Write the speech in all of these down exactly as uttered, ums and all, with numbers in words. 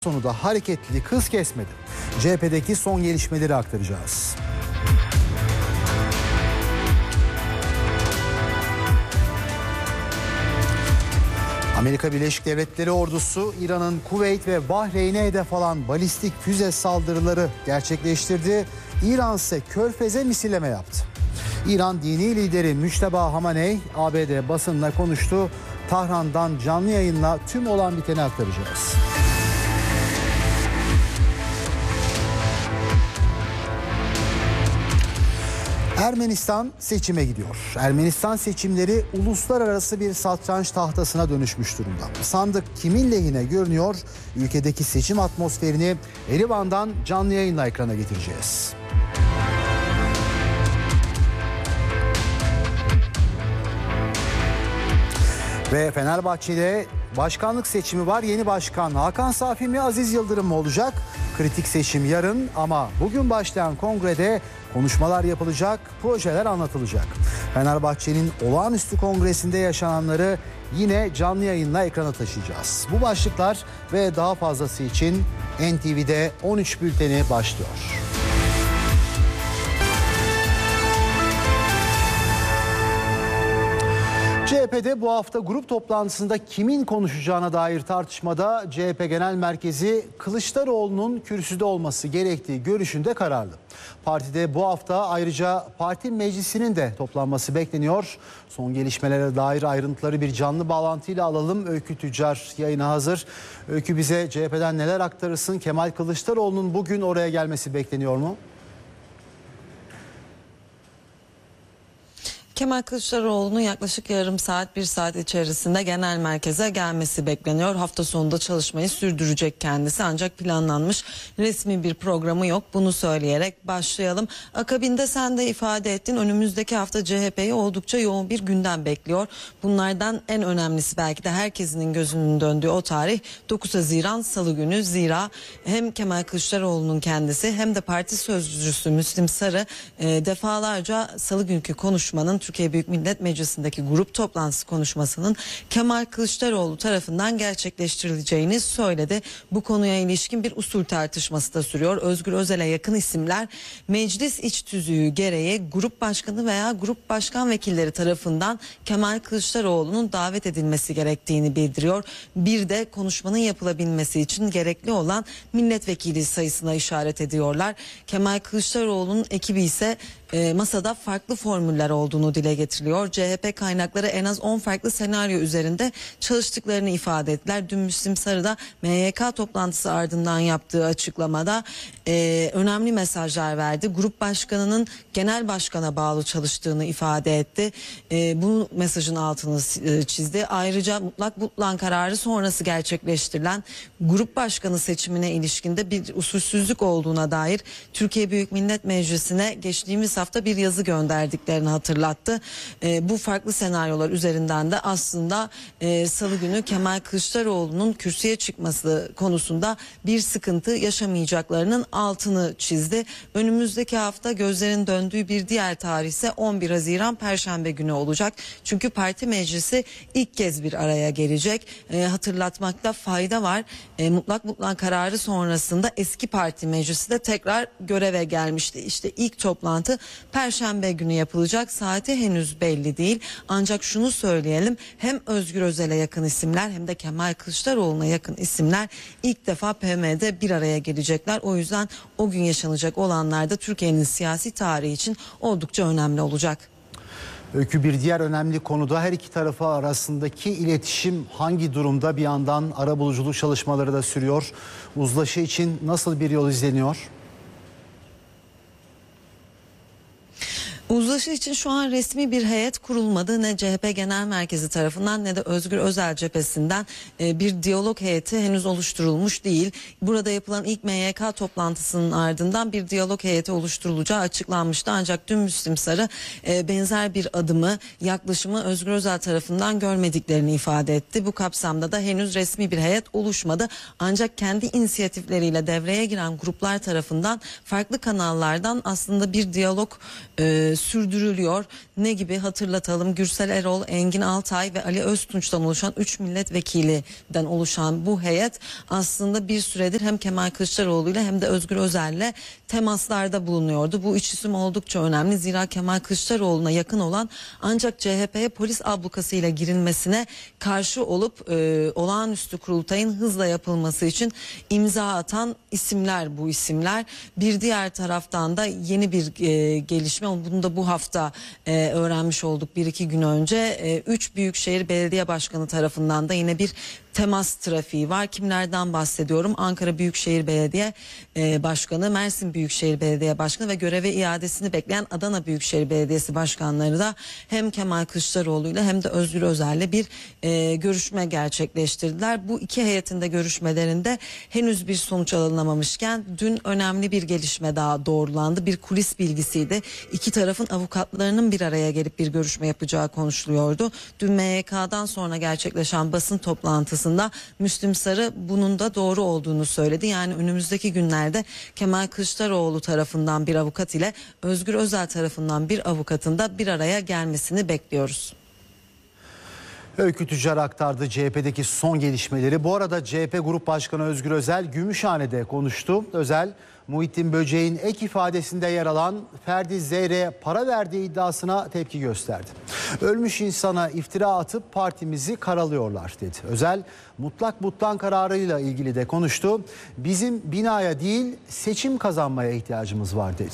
Sonu da hareketli hız kesmedi. C H P'deki son gelişmeleri aktaracağız. Amerika Birleşik Devletleri ordusu İran'ın Kuveyt ve Bahreyn'e hedef alan balistik füze saldırıları gerçekleştirdi. İran ise Körfez'e misilleme yaptı. İran dini lideri Müçteba Hamaney A B D basınına konuştu. Tahran'dan canlı yayınla tüm olan biteni aktaracağız. Ermenistan seçime gidiyor. Ermenistan seçimleri uluslararası bir satranç tahtasına dönüşmüş durumda. Sandık kimin lehine görünüyor? Ülkedeki seçim atmosferini Erivan'dan canlı yayınla ekrana getireceğiz. Ve Fenerbahçe'de başkanlık seçimi var. Yeni başkan Hakan Safi mi, Aziz Yıldırım mı olacak? Kritik seçim yarın ama bugün başlayan kongrede konuşmalar yapılacak, projeler anlatılacak. Fenerbahçe'nin olağanüstü kongresinde yaşananları yine canlı yayınla ekrana taşıyacağız. Bu başlıklar ve daha fazlası için N T V'de on üç bülteni başlıyor. C H P'de bu hafta grup toplantısında kimin konuşacağına dair tartışmada C H P Genel Merkezi Kılıçdaroğlu'nun kürsüde olması gerektiği görüşünde kararlı. Partide bu hafta ayrıca parti meclisinin de toplanması bekleniyor. Son gelişmelere dair ayrıntıları bir canlı bağlantıyla alalım. Öykü Tüccar yayına hazır. Öykü, bize C H P'den neler aktarırsın? Kemal Kılıçdaroğlu'nun bugün oraya gelmesi bekleniyor mu? Kemal Kılıçdaroğlu'nun yaklaşık yarım saat, bir saat içerisinde genel merkeze gelmesi bekleniyor. Hafta sonunda çalışmayı sürdürecek kendisi, ancak planlanmış resmi bir programı yok. Bunu söyleyerek başlayalım. Akabinde sen de ifade ettin, önümüzdeki hafta C H P'yi oldukça yoğun bir gündem bekliyor. Bunlardan en önemlisi, belki de herkesin gözünün döndüğü o tarih dokuz Haziran Salı günü. Zira hem Kemal Kılıçdaroğlu'nun kendisi hem de parti sözcüsü Müslim Sarı e, defalarca Salı günkü konuşmanın, Türkiye Büyük Millet Meclisi'ndeki grup toplantısı konuşmasının Kemal Kılıçdaroğlu tarafından gerçekleştirileceğini söyledi. Bu konuya ilişkin bir usul tartışması da sürüyor. Özgür Özel'e yakın isimler meclis iç tüzüğü gereği grup başkanı veya grup başkan vekilleri tarafından Kemal Kılıçdaroğlu'nun davet edilmesi gerektiğini bildiriyor. Bir de konuşmanın yapılabilmesi için gerekli olan milletvekili sayısına işaret ediyorlar. Kemal Kılıçdaroğlu'nun ekibi ise e, masada farklı formüller olduğunu dile getiriliyor. C H P kaynakları en az on farklı senaryo üzerinde çalıştıklarını ifade ettiler. Dün Müslim Sarı da M Y K toplantısı ardından yaptığı açıklamada e, önemli mesajlar verdi. Grup başkanının genel başkana bağlı çalıştığını ifade etti. E, bu mesajın altını e, çizdi. Ayrıca mutlak butlan kararı sonrası gerçekleştirilen grup başkanı seçimine ilişkinde bir usulsüzlük olduğuna dair Türkiye Büyük Millet Meclisi'ne geçtiğimiz hafta bir yazı gönderdiklerini hatırlattı. E, bu farklı senaryolar üzerinden de aslında e, Salı günü Kemal Kılıçdaroğlu'nun kürsüye çıkması konusunda bir sıkıntı yaşamayacaklarının altını çizdi. Önümüzdeki hafta gözlerin döndüğü bir diğer tarih ise on bir Haziran Perşembe günü olacak. Çünkü parti meclisi ilk kez bir araya gelecek. E, hatırlatmakta fayda var. E, mutlak mutlak kararı sonrasında eski parti meclisi de tekrar göreve gelmişti. İşte ilk toplantı Perşembe günü yapılacak. Saati henüz belli değil. Ancak şunu söyleyelim, hem Özgür Özel'e yakın isimler hem de Kemal Kılıçdaroğlu'na yakın isimler ilk defa P M'de bir araya gelecekler. O yüzden o gün yaşanacak olanlar da Türkiye'nin siyasi tarihi için oldukça önemli olacak. Öykü, bir diğer önemli konuda her iki tarafı arasındaki iletişim hangi durumda? Bir yandan arabuluculuk çalışmaları da sürüyor. Uzlaşı için nasıl bir yol izleniyor? Uzlaşı için şu an resmi bir heyet kurulmadı. Ne C H P Genel Merkezi tarafından ne de Özgür Özel cephesinden bir diyalog heyeti henüz oluşturulmuş değil. Burada yapılan ilk M Y K toplantısının ardından bir diyalog heyeti oluşturulacağı açıklanmıştı. Ancak dün Müslim Sarı benzer bir adımı, yaklaşımı Özgür Özel tarafından görmediklerini ifade etti. Bu kapsamda da henüz resmi bir heyet oluşmadı. Ancak kendi inisiyatifleriyle devreye giren gruplar tarafından farklı kanallardan aslında bir diyalog e, sürdürülüyor. Ne gibi hatırlatalım, Gürsel Erol, Engin Altay ve Ali Öztunç'tan oluşan üç milletvekiliden oluşan bu heyet aslında bir süredir hem Kemal Kılıçdaroğlu ile hem de Özgür Özel'le temaslarda bulunuyordu. Bu üç isim oldukça önemli, zira Kemal Kılıçdaroğlu'na yakın olan ancak C H P'ye polis ablukasıyla girilmesine karşı olup e, olağanüstü kurultayın hızla yapılması için imza atan isimler bu isimler. Bir diğer taraftan da yeni bir e, gelişme, bunu da bu hafta e, öğrenmiş olduk bir iki gün önce. E, üç Büyükşehir Belediye Başkanı tarafından da yine bir temas trafiği var. Kimlerden bahsediyorum? Ankara Büyükşehir Belediye e, Başkanı, Mersin Büyükşehir Belediye Başkanı ve göreve iadesini bekleyen Adana Büyükşehir Belediyesi Başkanları da hem Kemal Kılıçdaroğlu ile hem de Özgür Özel'le bir e, görüşme gerçekleştirdiler. Bu iki heyetin de görüşmelerinde henüz bir sonuç alınamamışken dün önemli bir gelişme daha doğrulandı. Bir kulis bilgisiydi. İki tarafın avukatlarının bir araya gelip bir görüşme yapacağı konuşuluyordu. Dün M Y K'dan sonra gerçekleşen basın toplantısı Müslüm Sarı bunun da doğru olduğunu söyledi. Yani önümüzdeki günlerde Kemal Kılıçdaroğlu tarafından bir avukat ile Özgür Özel tarafından bir avukatın da bir araya gelmesini bekliyoruz. Öykü Tüccar aktardı C H P'deki son gelişmeleri. Bu arada C H P Grup Başkanı Özgür Özel Gümüşhane'de konuştu. Özel, Muhittin Böceğin ek ifadesinde yer alan Ferdi Zeyre'ye para verdiği iddiasına tepki gösterdi. Ölmüş insana iftira atıp partimizi karalıyorlar dedi. Özel, mutlak butlan kararıyla ilgili de konuştu. Bizim binaya değil seçim kazanmaya ihtiyacımız var dedi.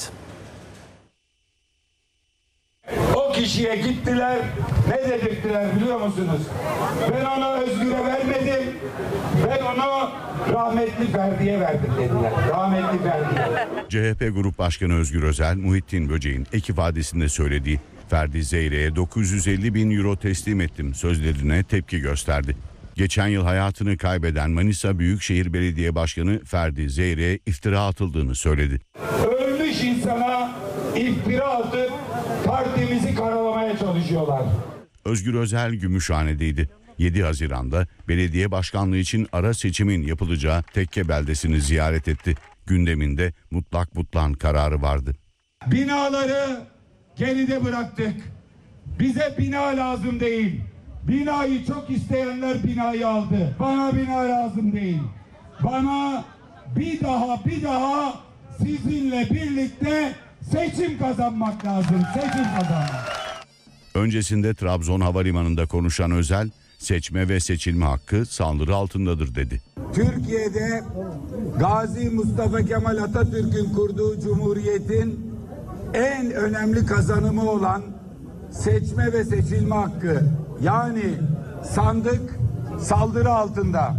O kişiye gittiler, ne dedirttiler biliyor musunuz? Ben ona Özgür'e vermedim, ben onu rahmetli Ferdi'ye verdim dediler. Rahmetli Ferdi'ye. C H P Grup Başkanı Özgür Özel, Muhittin Böceğin ek ifadesinde söylediği Ferdi Zeyre'ye dokuz yüz elli bin euro teslim ettim sözlerine tepki gösterdi. Geçen yıl hayatını kaybeden Manisa Büyükşehir Belediye Başkanı Ferdi Zeyre'ye iftira atıldığını söyledi. Ölmüş insana iftira atıp partimizi karalamaya çalışıyorlar. Özgür Özel Gümüşhane'deydi. yedi Haziran'da belediye başkanlığı için ara seçimin yapılacağı Tekke beldesini ziyaret etti. Gündeminde mutlak butlan kararı vardı. Binaları geride bıraktık. Bize bina lazım değil. Binayı çok isteyenler binayı aldı. Bana bina lazım değil. Bana bir daha bir daha sizinle birlikte seçim kazanmak lazım. Seçim kazanmak. Öncesinde Trabzon Havalimanı'nda konuşan Özel, seçme ve seçilme hakkı saldırı altındadır dedi. Türkiye'de Gazi Mustafa Kemal Atatürk'ün kurduğu cumhuriyetin en önemli kazanımı olan seçme ve seçilme hakkı, yani sandık saldırı altında.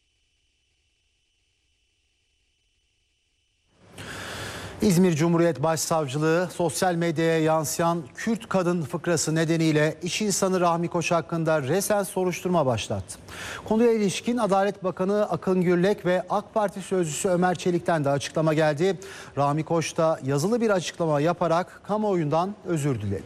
İzmir Cumhuriyet Başsavcılığı sosyal medyaya yansıyan Kürt kadın fıkrası nedeniyle iş insanı Rahmi Koç hakkında resen soruşturma başlattı. Konuya ilişkin Adalet Bakanı Akın Gürlek ve AK Parti sözcüsü Ömer Çelik'ten de açıklama geldi. Rahmi Koç da yazılı bir açıklama yaparak kamuoyundan özür diledi.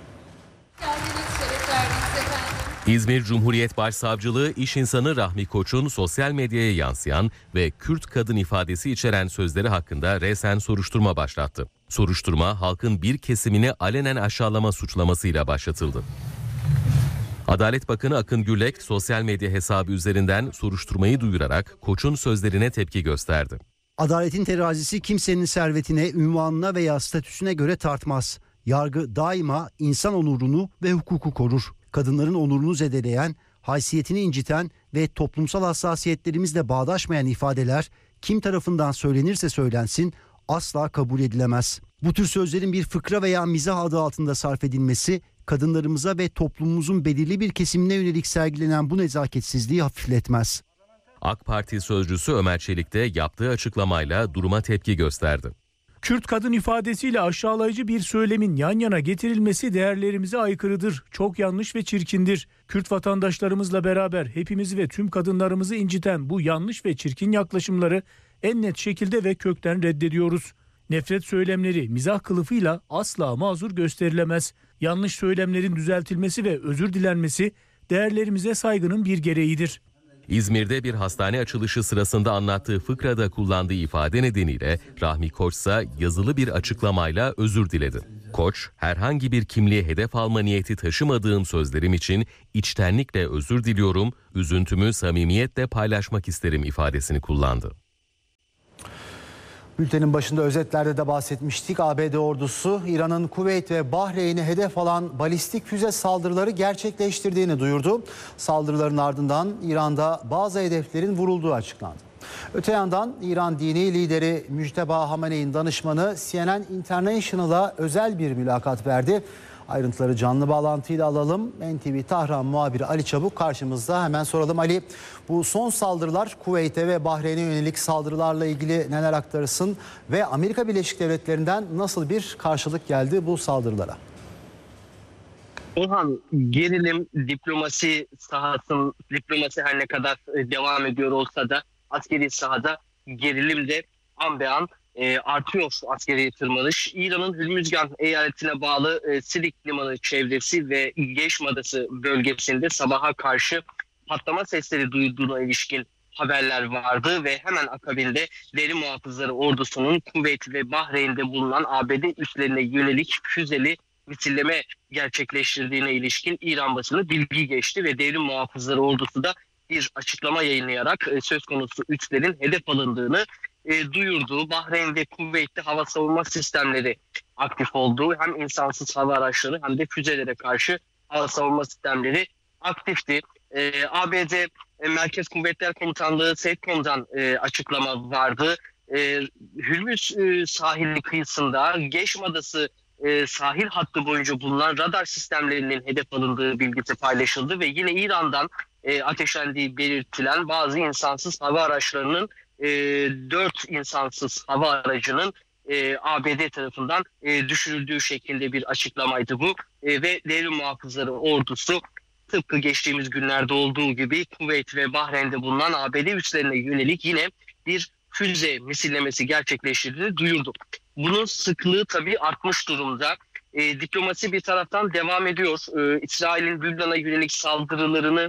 İzmir Cumhuriyet Başsavcılığı iş insanı Rahmi Koç'un sosyal medyaya yansıyan ve Kürt kadın ifadesi içeren sözleri hakkında resen soruşturma başlattı. Soruşturma halkın bir kesimini alenen aşağılama suçlamasıyla başlatıldı. Adalet Bakanı Akın Gürlek sosyal medya hesabı üzerinden soruşturmayı duyurarak Koç'un sözlerine tepki gösterdi. Adaletin terazisi kimsenin servetine, ünvanına veya statüsüne göre tartmaz. Yargı daima insan onurunu ve hukuku korur. Kadınların onurunu zedeleyen, haysiyetini inciten ve toplumsal hassasiyetlerimizle bağdaşmayan ifadeler kim tarafından söylenirse söylensin asla kabul edilemez. Bu tür sözlerin bir fıkra veya mizah adı altında sarf edilmesi kadınlarımıza ve toplumumuzun belirli bir kesimine yönelik sergilenen bu nezaketsizliği hafifletmez. AK Parti sözcüsü Ömer Çelik de yaptığı açıklamayla duruma tepki gösterdi. Kürt kadın ifadesiyle aşağılayıcı bir söylemin yan yana getirilmesi değerlerimize aykırıdır. Çok yanlış ve çirkindir. Kürt vatandaşlarımızla beraber hepimizi ve tüm kadınlarımızı inciten bu yanlış ve çirkin yaklaşımları en net şekilde ve kökten reddediyoruz. Nefret söylemleri mizah kılıfıyla asla mazur gösterilemez. Yanlış söylemlerin düzeltilmesi ve özür dilenmesi değerlerimize saygının bir gereğidir. İzmir'de bir hastane açılışı sırasında anlattığı fıkrada kullandığı ifade nedeniyle Rahmi Koç ise yazılı bir açıklamayla özür diledi. Koç, herhangi bir kimliğe hedef alma niyeti taşımadığım sözlerim için içtenlikle özür diliyorum, üzüntümü samimiyetle paylaşmak isterim ifadesini kullandı. Bültenin başında özetlerde de bahsetmiştik. A B D ordusu İran'ın Kuveyt ve Bahreyn'i hedef alan balistik füze saldırıları gerçekleştirdiğini duyurdu. Saldırıların ardından İran'da bazı hedeflerin vurulduğu açıklandı. Öte yandan İran dini lideri Mücteba Hamene'in danışmanı C N N International'a özel bir mülakat verdi. Ayrıntıları canlı bağlantıyla alalım. N T V Tahran muhabiri Ali Çabuk karşımızda. Hemen soralım Ali. Bu son saldırılar Kuveyt'e ve Bahreyn'e yönelik saldırılarla ilgili neler aktarırsın? Ve Amerika Birleşik Devletleri'nden nasıl bir karşılık geldi bu saldırılara? Orhan, gerilim diplomasi sahasının diplomasi her ne kadar devam ediyor olsa da askeri sahada gerilim de an be an e, artıyor askeri tırmanış. İran'ın Hürmüzgan eyaletine bağlı e, Sirik Limanı çevresi ve Geşm Adası bölgesinde sabaha karşı patlama sesleri duyulduğuna ilişkin haberler vardı ve hemen akabinde Deri Muhafızları Ordusu'nun Kuveyt ve Bahreyn'de bulunan A B D üslerine yönelik füzeli misilleme gerçekleştirdiğine ilişkin İran basını bilgi geçti ve Devrim Muhafızları Ordusu da bir açıklama yayınlayarak e, söz konusu üslerin hedef alındığını e, duyurdu. Bahreyn ve Kuveyt'te hava savunma sistemleri aktif olduğu, hem insansız hava araçları hem de füzelere karşı hava savunma sistemleri aktifti. E, A B D e, Merkez Kuvvetler Komutanlığı SETCOM'dan e, açıklama vardı. E, Hürmüz e, sahili kıyısında Geşm Adası e, sahil hattı boyunca bulunan radar sistemlerinin hedef alındığı bilgisi paylaşıldı ve yine İran'dan e, ateşlendiği belirtilen bazı insansız hava araçlarının e, dört insansız hava aracının e, A B D tarafından e, düşürüldüğü şeklinde bir açıklamaydı bu. E, ve Devrim Muhafızları Ordusu tıpkı geçtiğimiz günlerde olduğu gibi Kuveyt ve Bahreyn'de bulunan A B D üslerine yönelik yine bir füze misillemesi gerçekleştirdiğini duyurdu. Bunun sıklığı tabii artmış durumda. E, diplomasi bir taraftan devam ediyor. E, İsrail'in Lübnan'a yönelik saldırılarını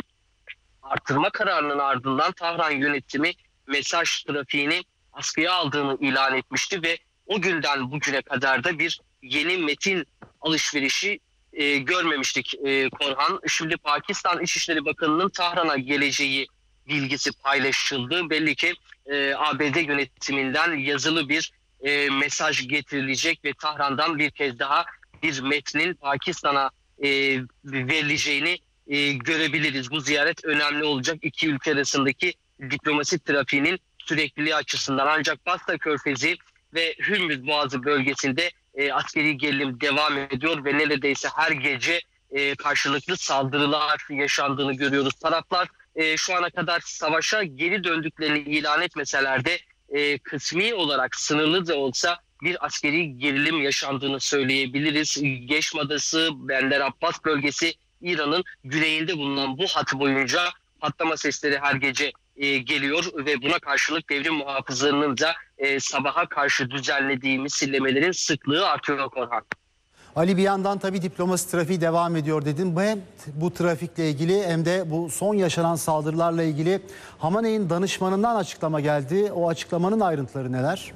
artırma kararının ardından Tahran yönetimi mesaj trafiğini askıya aldığını ilan etmişti ve o günden bugüne kadar da bir yeni metin alışverişi e, görmemiştik e, Korhan. Şimdi Pakistan İçişleri Bakanı'nın Tahran'a geleceği bilgisi paylaşıldı. Belli ki e, A B D yönetiminden yazılı bir e, mesaj getirilecek ve Tahran'dan bir kez daha bir metnin Pakistan'a e, verileceğini e, görebiliriz. Bu ziyaret önemli olacak iki ülke arasındaki diplomasi trafiğinin sürekliliği açısından. Ancak Basra Körfezi ve Hürmüz Boğazı bölgesinde e, askeri gerilim devam ediyor ve neredeyse her gece e, karşılıklı saldırılar yaşandığını görüyoruz. Taraflar e, şu ana kadar savaşa geri döndüklerini ilan etmeseler de e, kısmi olarak sınırlı da olsa bir askeri gerilim yaşandığını söyleyebiliriz. Geşm Adası, Bender Abbas bölgesi, İran'ın güneyinde bulunan bu hat boyunca patlama sesleri her gece e, geliyor ve buna karşılık devrim muhafızlarının da e, sabaha karşı düzenlediği misillemelerin sıklığı artıyor Korhan. Ali, bir yandan tabii diplomasi trafiği devam ediyor dedin. Hem bu trafikle ilgili hem de bu son yaşanan saldırılarla ilgili Hamene'in danışmanından açıklama geldi. O açıklamanın ayrıntıları neler?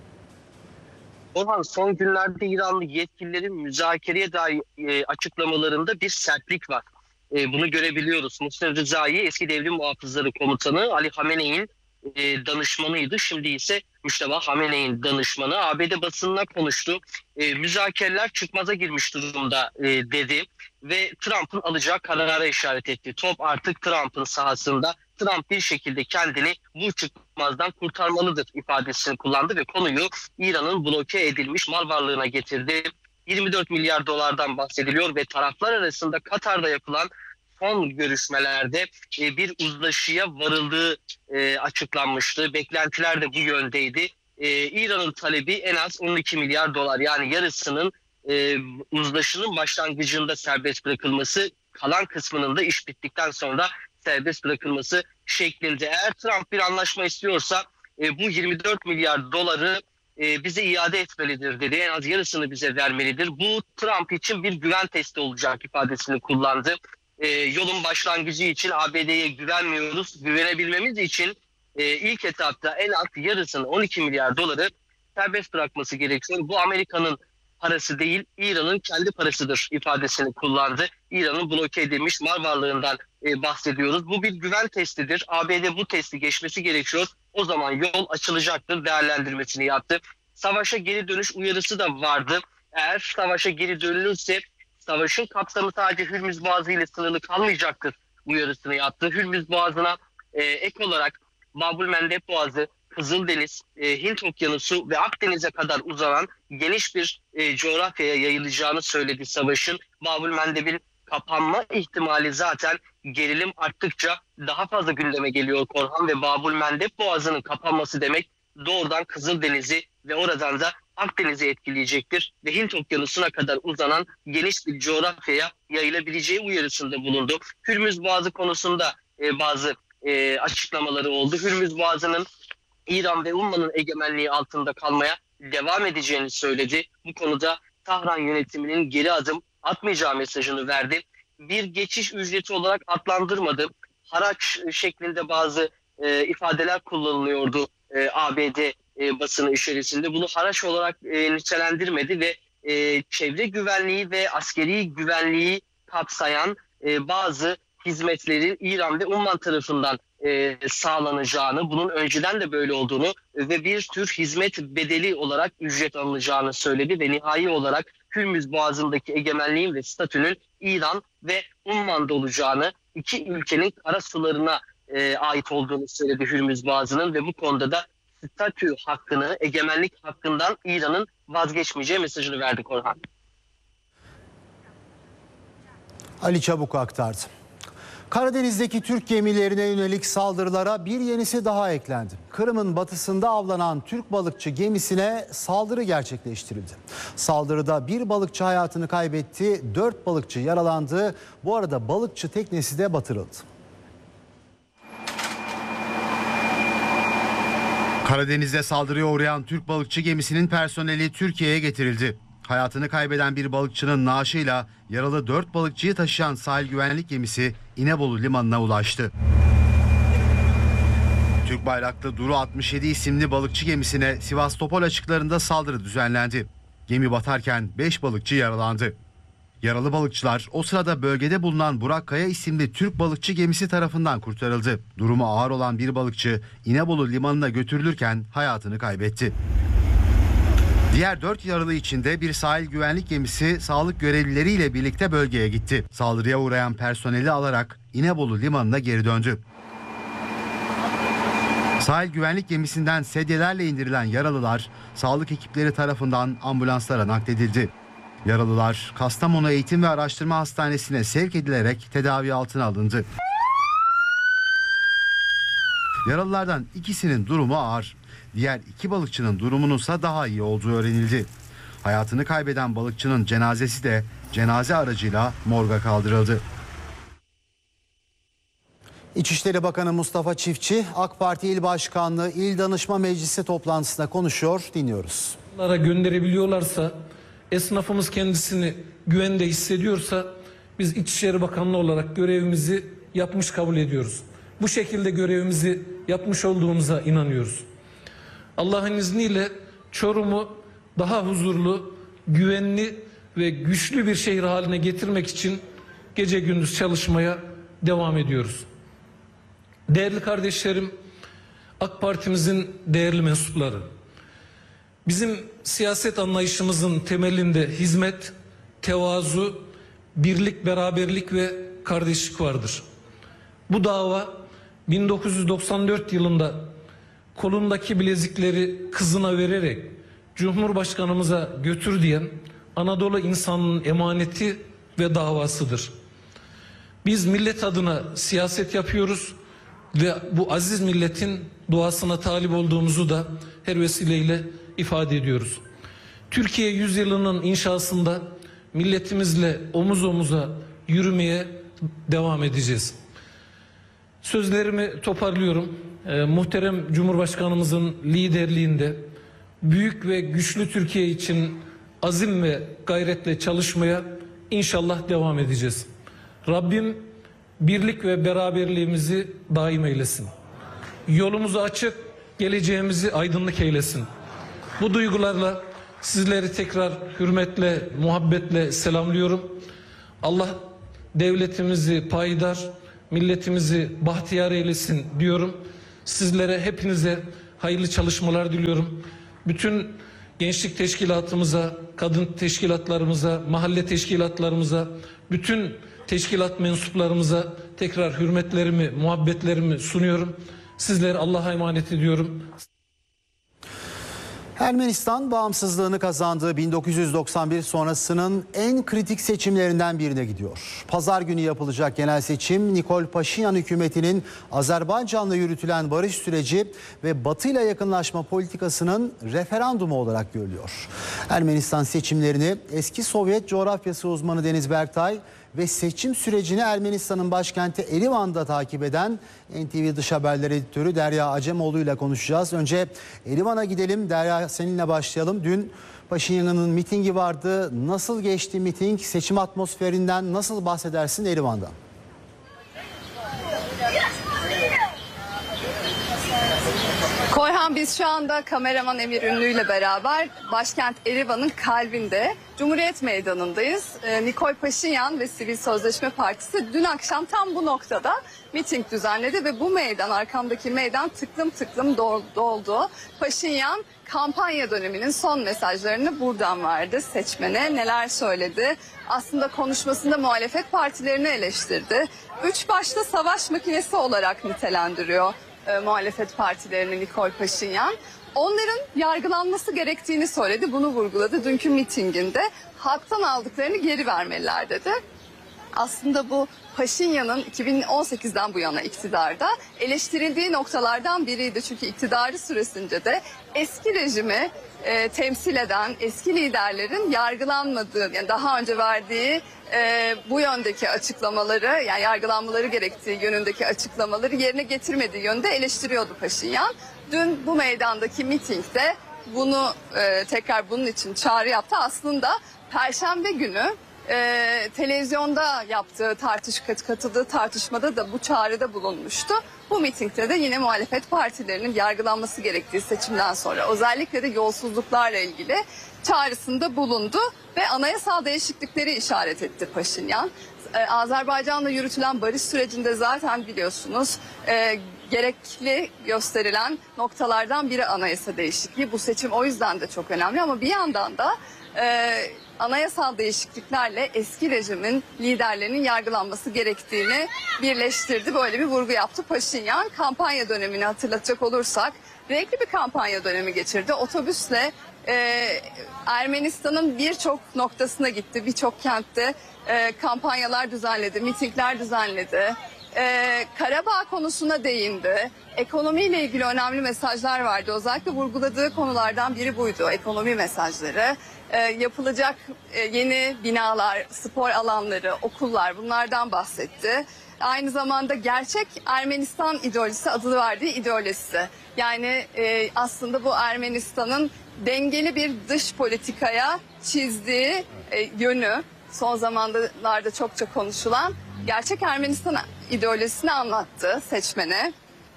Orhan, son günlerde İranlı yetkililerin müzakereye dair e, açıklamalarında bir sertlik var. E, bunu görebiliyoruz. Muhsin Rızai eski devrim muhafızları komutanı Ali Hamene'in e, danışmanıydı. Şimdi ise Mücteba Hamene'in danışmanı A B D basınına konuştu. E, müzakereler çıkmaza girmiş durumda e, dedi ve Trump'ın alacağı karara işaret etti. Top artık Trump'ın sahasında. Trump bir şekilde kendini bu çıkmazdan kurtarmalıdır ifadesini kullandı ve konuyu İran'ın bloke edilmiş mal varlığına getirdi. yirmi dört milyar dolardan bahsediliyor ve taraflar arasında Katar'da yapılan son görüşmelerde bir uzlaşıya varıldığı açıklanmıştı. Beklentiler de bu yöndeydi. İran'ın talebi en az on iki milyar dolar, yani yarısının uzlaşının başlangıcında serbest bırakılması, kalan kısmının da iş bittikten sonra serbest bırakılması şeklinde. Eğer Trump bir anlaşma istiyorsa e, bu yirmi dört milyar doları e, bize iade etmelidir dedi. En az yarısını bize vermelidir. Bu Trump için bir güven testi olacak ifadesini kullandı. E, yolun başlangıcı için A B D'ye güvenmiyoruz. Güvenebilmemiz için e, ilk etapta en az yarısını, on iki milyar doları serbest bırakması gerekiyor. Bu Amerika'nın parası değil, İran'ın kendi parasıdır ifadesini kullandı. İran'ın bloke edilmiş mal varlığından e, bahsediyoruz. Bu bir güven testidir. A B D bu testi geçmesi gerekiyor. O zaman yol açılacaktır değerlendirmesini yaptı. Savaşa geri dönüş uyarısı da vardı. Eğer savaşa geri dönülürse savaşın kapsamı sadece Hürmüz Boğazı ile sınırlı kalmayacaktır uyarısını yaptı. Hürmüz Boğazı'na e, ek olarak Babül Mendeb Boğazı, Kızıldeniz, e, Hint Okyanusu ve Akdeniz'e kadar uzanan geniş bir e, coğrafyaya yayılacağını söyledi savaşın. Babül Mendeb'in kapanma ihtimali zaten gerilim arttıkça daha fazla gündeme geliyor Korhan ve Babül Mendeb Boğazı'nın kapanması demek doğrudan Kızıldeniz'i ve oradan da Akdeniz'i etkileyecektir ve Hint Okyanusu'na kadar uzanan geniş bir coğrafyaya yayılabileceği uyarısında bulundu. Hürmüz Boğazı konusunda e, bazı e, açıklamaları oldu. Hürmüz Boğazı'nın İran ve Umman'ın egemenliği altında kalmaya devam edeceğini söyledi. Bu konuda Tahran yönetiminin geri adım atmayacağı mesajını verdi. Bir geçiş ücreti olarak adlandırmadı. Haraç şeklinde bazı e, ifadeler kullanılıyordu e, A B D e, basını içerisinde. Bunu haraç olarak e, nitelendirmedi ve e, çevre güvenliği ve askeri güvenliği kapsayan e, bazı hizmetlerin İran ve Umman tarafından e, sağlanacağını, bunun önceden de böyle olduğunu ve bir tür hizmet bedeli olarak ücret alınacağını söyledi ve nihai olarak Hürmüz Boğazı'ndaki egemenliğin ve statünün İran ve Umman'da olacağını, iki ülkenin kara sularına e, ait olduğunu söyledi Hürmüz Boğazı'nın ve bu konuda da statü hakkını, egemenlik hakkından İran'ın vazgeçmeyeceği mesajını verdi Korhan. Ali Çabuk aktardı. Karadeniz'deki Türk gemilerine yönelik saldırılara bir yenisi daha eklendi. Kırım'ın batısında avlanan Türk balıkçı gemisine saldırı gerçekleştirildi. Saldırıda bir balıkçı hayatını kaybetti, dört balıkçı yaralandı. Bu arada balıkçı teknesi de batırıldı. Karadeniz'de saldırıya uğrayan Türk balıkçı gemisinin personeli Türkiye'ye getirildi. Hayatını kaybeden bir balıkçının naaşıyla yaralı dört balıkçıyı taşıyan sahil güvenlik gemisi İnebolu limanına ulaştı. Türk bayraklı Duru altmış yedi isimli balıkçı gemisine Sivastopol açıklarında saldırı düzenlendi. Gemi batarken beş balıkçı yaralandı. Yaralı balıkçılar o sırada bölgede bulunan Burak Kaya isimli Türk balıkçı gemisi tarafından kurtarıldı. Durumu ağır olan bir balıkçı İnebolu limanına götürülürken hayatını kaybetti. Diğer dört yaralı içinde bir sahil güvenlik gemisi sağlık görevlileriyle birlikte bölgeye gitti. Saldırıya uğrayan personeli alarak İnebolu limanına geri döndü. Sahil güvenlik gemisinden sedyelerle indirilen yaralılar sağlık ekipleri tarafından ambulanslara nakledildi. Yaralılar Kastamonu Eğitim ve Araştırma Hastanesi'ne sevk edilerek tedavi altına alındı. Yaralılardan ikisinin durumu ağır. Diğer iki balıkçının durumununsa daha iyi olduğu öğrenildi. Hayatını kaybeden balıkçının cenazesi de cenaze aracıyla morga kaldırıldı. İçişleri Bakanı Mustafa Çiftçi, AK Parti İl Başkanlığı İl Danışma Meclisi toplantısında konuşuyor, dinliyoruz. Gönderebiliyorlarsa, esnafımız kendisini güvende hissediyorsa biz İçişleri Bakanlığı olarak görevimizi yapmış kabul ediyoruz. Bu şekilde görevimizi yapmış olduğumuza inanıyoruz. Allah'ın izniyle Çorum'u daha huzurlu, güvenli ve güçlü bir şehir haline getirmek için gece gündüz çalışmaya devam ediyoruz. Değerli kardeşlerim, AK Parti'mizin değerli mensupları, bizim siyaset anlayışımızın temelinde hizmet, tevazu, birlik, beraberlik ve kardeşlik vardır. Bu dava bin dokuz yüz doksan dört yılında kolundaki bilezikleri kızına vererek Cumhurbaşkanımıza götür diyen Anadolu insanının emaneti ve davasıdır. Biz millet adına siyaset yapıyoruz ve bu aziz milletin duasına talip olduğumuzu da her vesileyle ifade ediyoruz. Türkiye yüzyılının inşasında milletimizle omuz omuza yürümeye devam edeceğiz. Sözlerimi toparlıyorum. Ee, muhterem Cumhurbaşkanımızın liderliğinde büyük ve güçlü Türkiye için azim ve gayretle çalışmaya inşallah devam edeceğiz. Rabbim birlik ve beraberliğimizi daim eylesin. Yolumuzu açık, geleceğimizi aydınlık eylesin. Bu duygularla Sizleri tekrar hürmetle, muhabbetle selamlıyorum. Allah devletimizi payidar, milletimizi bahtiyar eylesin diyorum. Sizlere, hepinize hayırlı çalışmalar diliyorum. Bütün gençlik teşkilatımıza, kadın teşkilatlarımıza, mahalle teşkilatlarımıza, bütün teşkilat mensuplarımıza tekrar hürmetlerimi, muhabbetlerimi sunuyorum. Sizleri Allah'a emanet ediyorum. Ermenistan bağımsızlığını kazandığı bin dokuz yüz doksan bir sonrasının en kritik seçimlerinden birine gidiyor. Pazar günü yapılacak genel seçim Nikol Paşinyan hükümetinin Azerbaycan'la yürütülen barış süreci ve Batı ile yakınlaşma politikasının referandumu olarak görülüyor. Ermenistan seçimlerini eski Sovyet coğrafyası uzmanı Deniz Berktay ve seçim sürecini Ermenistan'ın başkenti Erivan'da takip eden N T V Dış Haberler Editörü Derya Acemoğlu ile konuşacağız. Önce Erivan'a gidelim. Derya, seninle başlayalım. Dün Paşinyan'ın mitingi vardı. Nasıl geçti miting? Seçim atmosferinden nasıl bahsedersin Erivan'da? Korhan, biz şu anda kameraman Emir Ünlü ile beraber başkent Erivan'ın kalbinde Cumhuriyet Meydanı'ndayız. Ee, Nikol Paşinyan ve Sivil Sözleşme Partisi dün akşam tam bu noktada miting düzenledi ve bu meydan, arkamdaki meydan tıklım tıklım doldu. Paşinyan kampanya döneminin son mesajlarını buradan verdi seçmene. Neler söyledi? Aslında konuşmasında muhalefet partilerini eleştirdi. Üç başlı savaş makinesi olarak nitelendiriyor E, muhalefet partilerini Nikol Paşinyan. Onların yargılanması gerektiğini söyledi, bunu vurguladı. Dünkü mitinginde halktan aldıklarını geri vermeliler dedi. Aslında bu Paşinyan'ın iki bin on sekizden bu yana iktidarda eleştirildiği noktalardan biriydi. Çünkü iktidarı süresince de eski rejimi e, temsil eden eski liderlerin yargılanmadığı, yani daha önce verdiği e, bu yöndeki açıklamaları, yani yargılanmaları gerektiği yönündeki açıklamaları yerine getirmediği yönde eleştiriyordu Paşinyan. Dün bu meydandaki mitingde bunu e, tekrar bunun için çağrı yaptı. Aslında Perşembe günü Ee, televizyonda yaptığı tartış katıldığı tartışmada da bu çağrıda bulunmuştu. Bu mitingde de yine muhalefet partilerinin yargılanması gerektiği seçimden sonra özellikle de yolsuzluklarla ilgili çağrısında bulundu ve anayasal değişiklikleri işaret etti Paşinyan. Ee, Azerbaycan'la yürütülen barış sürecinde zaten biliyorsunuz e, gerekli gösterilen noktalardan biri anayasa değişikliği. Bu seçim o yüzden de çok önemli ama bir yandan da e, anayasal değişikliklerle eski rejimin liderlerinin yargılanması gerektiğini birleştirdi. Böyle bir vurgu yaptı Paşinyan. Kampanya dönemini hatırlatacak olursak renkli bir kampanya dönemi geçirdi. Otobüsle e, Ermenistan'ın birçok noktasına gitti. Birçok kentte e, kampanyalar düzenledi, mitingler düzenledi. Ee, Karabağ konusuna değindi. Ekonomiyle ilgili önemli mesajlar vardı. Özellikle vurguladığı konulardan biri buydu. Ekonomi mesajları. Ee, yapılacak e, yeni binalar, spor alanları, okullar, bunlardan bahsetti. Aynı zamanda gerçek Ermenistan ideolojisi, adını verdiği ideolojisi. Yani e, aslında bu Ermenistan'ın dengeli bir dış politikaya çizdiği e, yönü, son zamanlarda çokça konuşulan gerçek Ermenistan ideolojisini anlattı seçmene.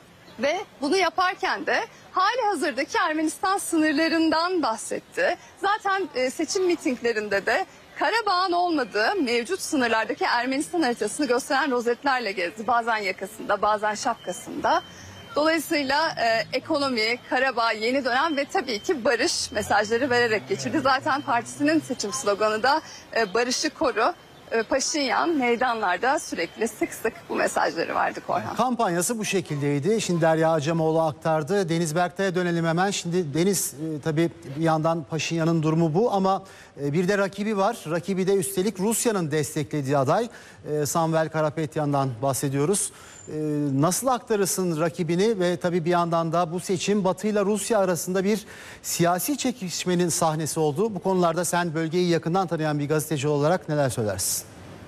Ve bunu yaparken de hali hazırdaki Ermenistan sınırlarından bahsetti. Zaten e, seçim mitinglerinde de Karabağ'ın olmadığı mevcut sınırlardaki Ermenistan haritasını gösteren rozetlerle gezdi. Bazen yakasında, bazen şapkasında. Dolayısıyla e, ekonomi, Karabağ, yeni dönem ve tabii ki barış mesajları vererek geçirdi. Zaten partisinin seçim sloganı da e, barışı koru. Paşinyan meydanlarda sürekli sık sık bu mesajları verdi Korhan. Kampanyası bu şekildeydi. Şimdi Derya Acemoğlu aktardı. Deniz Berktay'a dönelim hemen. Şimdi Deniz e, tabii bir yandan Paşinyan'ın durumu bu ama e, bir de rakibi var. Rakibi de üstelik Rusya'nın desteklediği aday. E, Samvel Karapetyan'dan bahsediyoruz. E, nasıl aktarırsın rakibini ve tabii bir yandan da bu seçim Batı ile Rusya arasında bir siyasi çekişmenin sahnesi oldu. Bu konularda sen bölgeyi yakından tanıyan bir gazeteci olarak neler söylersin?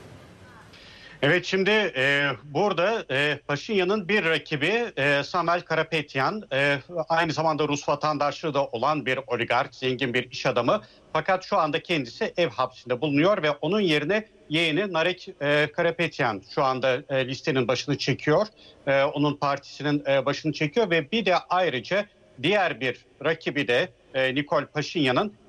Evet, şimdi e, burada e, Paşinyan'ın bir rakibi e, Samvel Karapetyan, e, aynı zamanda Rus vatandaşlığı da olan bir oligark, zengin bir iş adamı. Fakat şu anda kendisi ev hapsinde bulunuyor ve onun yerine yeğeni Narek e, Karapetyan şu anda e, listenin başını çekiyor. E, onun partisinin e, başını çekiyor ve bir de ayrıca diğer bir rakibi de e, Nikol Paşinyan'ın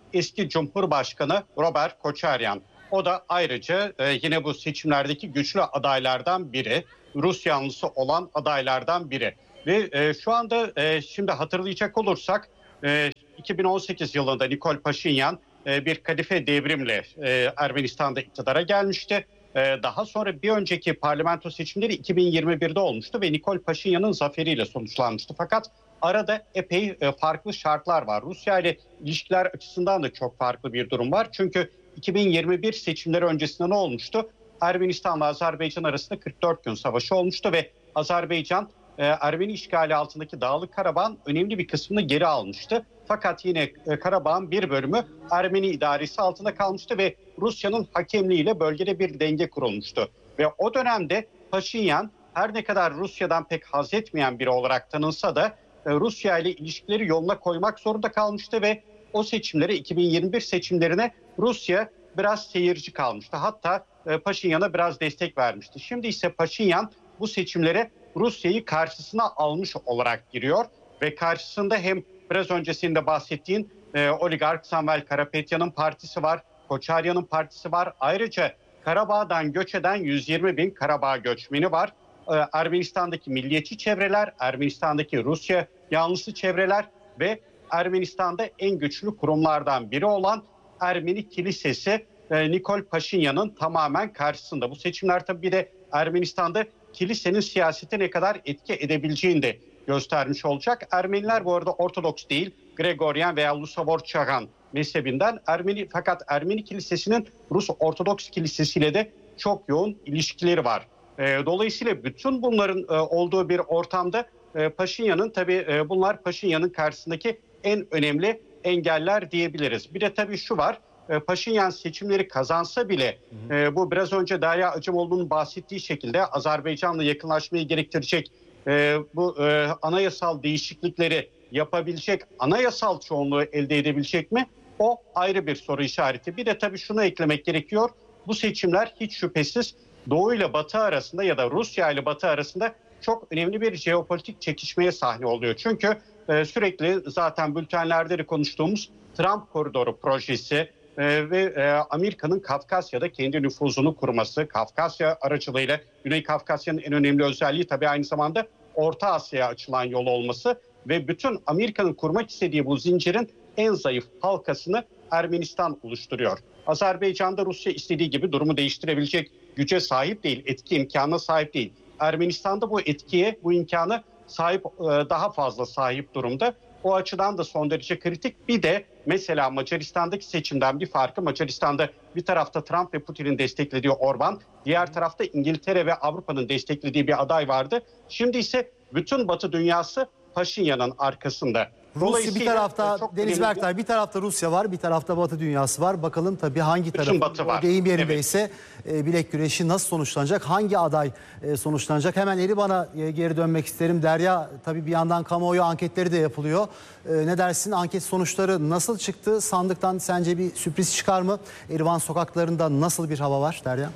eski Cumhurbaşkanı Robert Koçaryan. O da ayrıca e, yine bu seçimlerdeki güçlü adaylardan biri, Rus yanlısı olan adaylardan biri. Ve e, şu anda e, şimdi hatırlayacak olursak e, iki bin on sekiz yılında Nikol Paşinyan e, bir kadife devrimle e, Ermenistan'da iktidara gelmişti. E, daha sonra bir önceki parlamento seçimleri iki bin yirmi birde olmuştu ve Nikol Paşinyan'ın zaferiyle sonuçlanmıştı. Fakat arada epey e, farklı şartlar var. Rusya ile ilişkiler açısından da çok farklı bir durum var. Çünkü iki bin yirmi bir seçimleri öncesinde ne olmuştu? Ermenistan'la Azerbaycan arasında kırk dört gün savaşı olmuştu ve Azerbaycan e, Ermeni işgali altındaki Dağlık Karabağ'ın önemli bir kısmını geri almıştı. Fakat yine e, Karabağ'ın bir bölümü Ermeni idaresi altında kalmıştı ve Rusya'nın hakemliğiyle bölgede bir denge kurulmuştu. Ve o dönemde Paşinyan her ne kadar Rusya'dan pek haz etmeyen biri olarak tanınsa da e, Rusya ile ilişkileri yoluna koymak zorunda kalmıştı ve o seçimlere iki bin yirmi bir seçimlerine Rusya biraz seyirci kalmıştı. Hatta e, Paşinyan'a biraz destek vermişti. Şimdi ise Paşinyan bu seçimlere Rusya'yı karşısına almış olarak giriyor ve karşısında hem biraz öncesinde bahsettiğin e, oligark Samvel Karapetyan'ın partisi var, Koçaryan'ın partisi var. Ayrıca Karabağ'dan göç eden yüz yirmi bin Karabağ göçmeni var. E, Ermenistan'daki milliyetçi çevreler, Ermenistan'daki Rusya yanlısı çevreler ve Ermenistan'da en güçlü kurumlardan biri olan Ermeni Kilisesi e, Nikol Paşinyan'ın tamamen karşısında. Bu seçimler tabii bir de Ermenistan'da kilisenin siyasete ne kadar etki edebileceğini de göstermiş olacak. Ermeniler bu arada Ortodoks değil, Gregorian veya Lusavor Çagan mezhebinden Ermeni, fakat Ermeni Kilisesi'nin Rus Ortodoks Kilisesi'yle de çok yoğun ilişkileri var. E, dolayısıyla bütün bunların e, olduğu bir ortamda e, Paşinyan'ın tabii e, bunlar Paşinyan'ın karşısındaki en önemli engeller diyebiliriz. Bir de tabii şu var. Paşinyan seçimleri kazansa bile hı hı. E, bu biraz önce Derya Acımoğlu'nun bahsettiği şekilde Azerbaycan'la yakınlaşmayı gerektirecek e, bu e, anayasal değişiklikleri yapabilecek, anayasal çoğunluğu elde edebilecek mi? O ayrı bir soru işareti. Bir de tabii şunu eklemek gerekiyor. Bu seçimler hiç şüphesiz Doğu ile Batı arasında ya da Rusya ile Batı arasında çok önemli bir jeopolitik çekişmeye sahne oluyor. Çünkü e, sürekli zaten bültenlerde de konuştuğumuz Trump Koridoru projesi e, ve e, Amerika'nın Kafkasya'da kendi nüfuzunu kurması, Kafkasya aracılığıyla Güney Kafkasya'nın en önemli özelliği tabii aynı zamanda Orta Asya'ya açılan yol olması ve bütün Amerika'nın kurmak istediği bu zincirin en zayıf halkasını Ermenistan oluşturuyor. Azerbaycan'da Rusya istediği gibi durumu değiştirebilecek güce sahip değil, etki imkanına sahip değil. Ermenistan'da bu etkiye, bu imkanı sahip, daha fazla sahip durumda. O açıdan da son derece kritik. Bir de mesela Macaristan'daki seçimden bir farkı, Macaristan'da bir tarafta Trump ve Putin'in desteklediği Orban, diğer tarafta İngiltere ve Avrupa'nın desteklediği bir aday vardı. Şimdi ise bütün Batı dünyası Paşinyan'ın arkasında. Rusya bir tarafta, Deniz Berktay, bir tarafta Rusya var, bir tarafta Batı dünyası var. Bakalım tabii hangi tarafın o deyim yerindeyse evet. e, bilek güreşi nasıl sonuçlanacak, hangi aday e, sonuçlanacak? Hemen Erivan'a e, geri dönmek isterim. Derya, tabii bir yandan kamuoyu anketleri de yapılıyor. E, ne dersin, anket sonuçları nasıl çıktı? Sandıktan sence bir sürpriz çıkar mı? Erivan sokaklarında nasıl bir hava var Derya?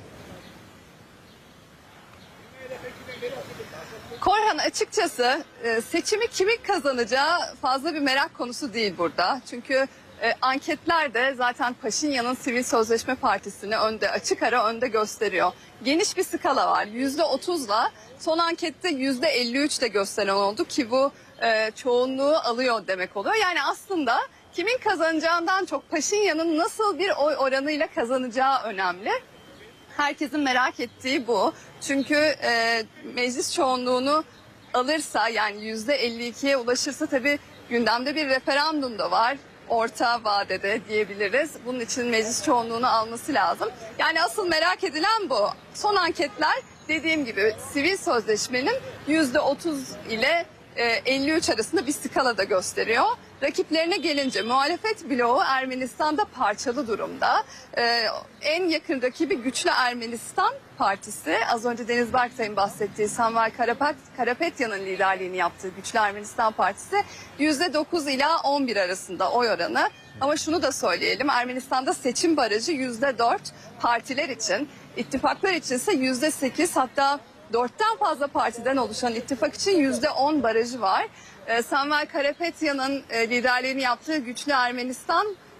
Korhan, açıkçası seçimi kimin kazanacağı fazla bir merak konusu değil burada. Çünkü anketler de zaten Paşinyan'ın Sivil Sözleşme Partisi'ni önde, açık ara önde gösteriyor. Geniş bir skala var. yüzde otuzla son ankette yüzde elli üç de gösteren oldu ki bu çoğunluğu alıyor demek oluyor. Yani aslında kimin kazanacağından çok Paşinyan'ın nasıl bir oy oranıyla kazanacağı önemli. Herkesin merak ettiği bu. Çünkü e, meclis çoğunluğunu alırsa, yani yüzde elli ikiye ulaşırsa tabii gündemde bir referandum da var. Orta vadede diyebiliriz. Bunun için meclis çoğunluğunu alması lazım. Yani asıl merak edilen bu. Son anketler dediğim gibi sivil sözleşmenin yüzde otuz ile elli üç arasında bir skalada gösteriyor. Rakiplerine gelince muhalefet bloğu Ermenistan'da parçalı durumda. Ee, en yakın rakibi Güçlü Ermenistan Partisi. Az önce Deniz Berktay'ın bahsettiği Samvel Karapet, Karapetyan'ın liderliğini yaptığı Güçlü Ermenistan Partisi yüzde dokuz ila on bir arasında oy oranı. Ama şunu da söyleyelim, Ermenistan'da seçim barajı yüzde dört, partiler için, ittifaklar içinse yüzde sekiz, hatta dörtten fazla partiden oluşan ittifak için yüzde on barajı var. Ee, Samvel Karapetyan'ın e, liderliğini yaptığı Güçlü Ermenistan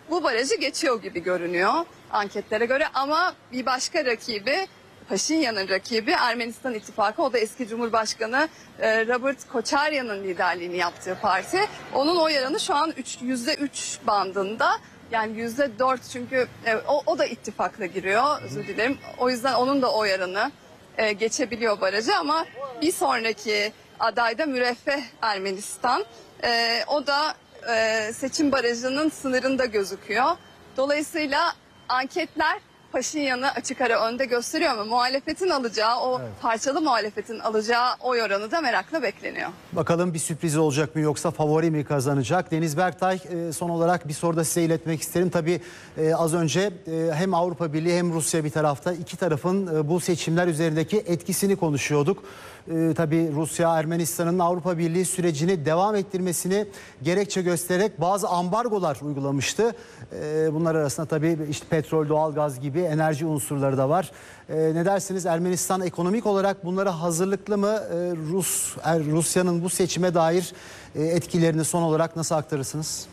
bu barajı geçiyor gibi görünüyor anketlere göre. Ama bir başka rakibi, Paşinyan'ın rakibi Ermenistan İttifakı. O da eski Cumhurbaşkanı Robert Koçaryan'ın liderliğini yaptığı parti. Onun oy oranı şu an yüzde üç bandında. Yani yüzde dört, çünkü o, o da ittifakla giriyor, özür dilerim. O yüzden onun da oy oranı e, geçebiliyor barajı, ama bir sonraki adayda Müreffeh Ermenistan. E, o da e, seçim barajının sınırında gözüküyor. Dolayısıyla anketler Paşinyan'ı açık ara önde gösteriyor, ama muhalefetin alacağı, o evet. parçalı muhalefetin alacağı oy oranı da merakla bekleniyor. Bakalım bir sürpriz olacak mı, yoksa favori mi kazanacak? Deniz Berktay, son olarak bir soru da size iletmek isterim. Tabii az önce hem Avrupa Birliği hem Rusya bir tarafta, iki tarafın bu seçimler üzerindeki etkisini konuşuyorduk. Ee, tabii Rusya, Ermenistan'ın Avrupa Birliği sürecini devam ettirmesini gerekçe göstererek bazı ambargolar uygulamıştı. Ee, bunlar arasında tabii işte petrol, doğalgaz gibi enerji unsurları da var. Ee, ne dersiniz, Ermenistan ekonomik olarak bunlara hazırlıklı mı? Ee, Rus er, Rusya'nın bu seçime dair e, etkilerini son olarak nasıl aktarırsınız?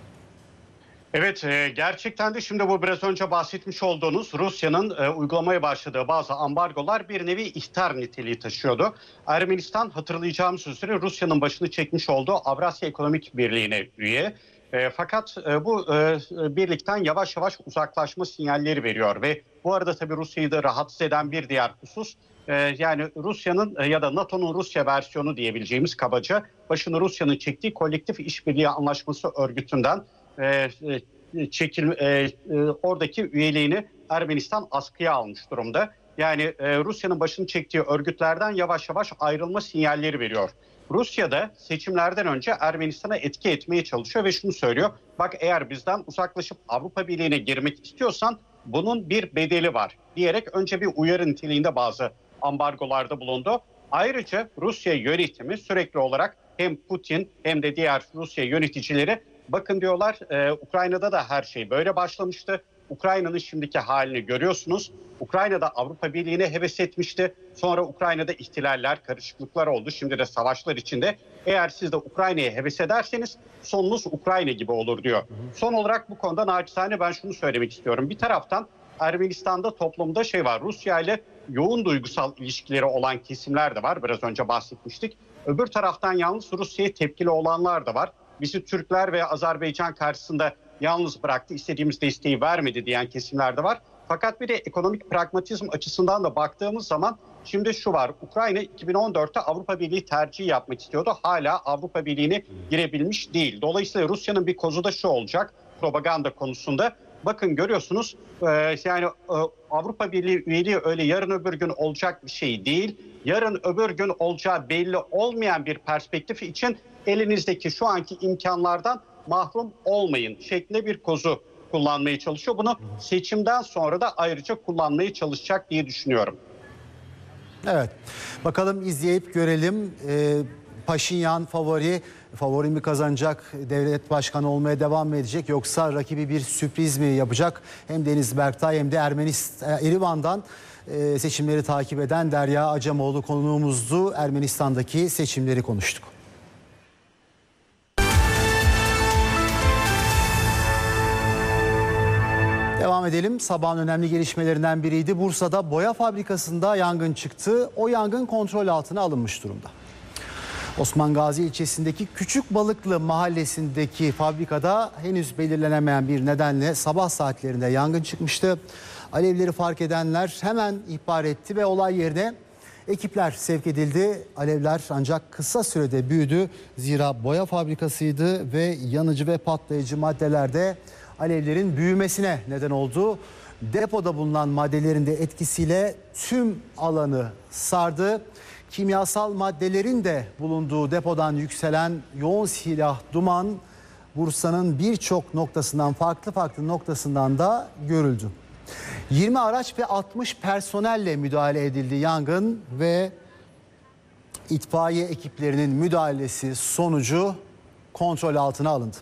Evet, gerçekten de şimdi bu biraz önce bahsetmiş olduğunuz Rusya'nın uygulamaya başladığı bazı ambargolar bir nevi ihtar niteliği taşıyordu. Ermenistan, hatırlayacağımız üzere Rusya'nın başını çekmiş olduğu Avrasya Ekonomik Birliği'ne üye. Fakat bu birlikten yavaş yavaş uzaklaşma sinyalleri veriyor ve bu arada tabii Rusya'yı da rahatsız eden bir diğer husus, yani Rusya'nın ya da NATO'nun Rusya versiyonu diyebileceğimiz kabaca başını Rusya'nın çektiği Kolektif İşbirliği Anlaşması örgütünden E, çekil e, e, oradaki üyeliğini Ermenistan askıya almış durumda. Yani e, Rusya'nın başını çektiği örgütlerden yavaş yavaş ayrılma sinyalleri veriyor. Rusya da seçimlerden önce Ermenistan'a etki etmeye çalışıyor ve şunu söylüyor: bak, eğer bizden uzaklaşıp Avrupa Birliği'ne girmek istiyorsan bunun bir bedeli var diyerek önce bir uyarı niteliğinde bazı ambargolarda bulundu. Ayrıca Rusya yönetimi sürekli olarak hem Putin hem de diğer Rusya yöneticileri, bakın diyorlar, e, Ukrayna'da da her şey böyle başlamıştı. Ukrayna'nın şimdiki halini görüyorsunuz. Ukrayna'da Avrupa Birliği'ne heves etmişti. Sonra Ukrayna'da ihtilaller, karışıklıklar oldu. Şimdi de savaşlar içinde. Eğer siz de Ukrayna'ya heves ederseniz sonunuz Ukrayna gibi olur diyor. Son olarak bu konuda naçizane ben şunu söylemek istiyorum. Bir taraftan Ermenistan'da toplumda şey var, Rusya ile yoğun duygusal ilişkileri olan kesimler de var. Biraz önce bahsetmiştik. Öbür taraftan yalnız Rusya'ya tepkili olanlar da var. Bizi Türkler ve Azerbaycan karşısında yalnız bıraktı, istediğimiz desteği vermedi diyen kesimler de var. Fakat bir de ekonomik pragmatizm açısından da baktığımız zaman şimdi şu var: Ukrayna iki bin on dörtte Avrupa Birliği tercihi yapmak istiyordu. Hala Avrupa Birliği'ne girebilmiş değil. Dolayısıyla Rusya'nın bir kozu da şu olacak propaganda konusunda. Bakın görüyorsunuz, yani Avrupa Birliği üyeliği öyle yarın öbür gün olacak bir şey değil. Yarın öbür gün olacağı belli olmayan bir perspektif için elinizdeki şu anki imkanlardan mahrum olmayın şeklinde bir kozu kullanmaya çalışıyor. Bunu seçimden sonra da ayrıca kullanmaya çalışacak diye düşünüyorum. Evet, bakalım, izleyip görelim. Ee, Paşinyan favori, favori mi kazanacak, devlet başkanı olmaya devam mı edecek, yoksa rakibi bir sürpriz mi yapacak? Hem Deniz Berktay hem de Ermenistan, Erivan'dan e, seçimleri takip eden Derya Acemoğlu konuğumuzdu. Ermenistan'daki seçimleri konuştuk. Devam edelim. Sabahın önemli gelişmelerinden biriydi. Bursa'da boya fabrikasında yangın çıktı. O yangın kontrol altına alınmış durumda. Osman Gazi ilçesindeki Küçük Balıklı mahallesindeki fabrikada henüz belirlenemeyen bir nedenle sabah saatlerinde yangın çıkmıştı. Alevleri fark edenler hemen ihbar etti ve olay yerine ekipler sevk edildi. Alevler ancak kısa sürede büyüdü. Zira boya fabrikasıydı ve yanıcı ve patlayıcı maddeler de alevlerin büyümesine neden oldu. Depoda bulunan maddelerin de etkisiyle tüm alanı sardı. Kimyasal maddelerin de bulunduğu depodan yükselen yoğun siyah duman Bursa'nın birçok noktasından, farklı farklı noktasından da görüldü. yirmi araç ve altmış personelle müdahale edildi yangın ve itfaiye ekiplerinin müdahalesi sonucu kontrol altına alındı.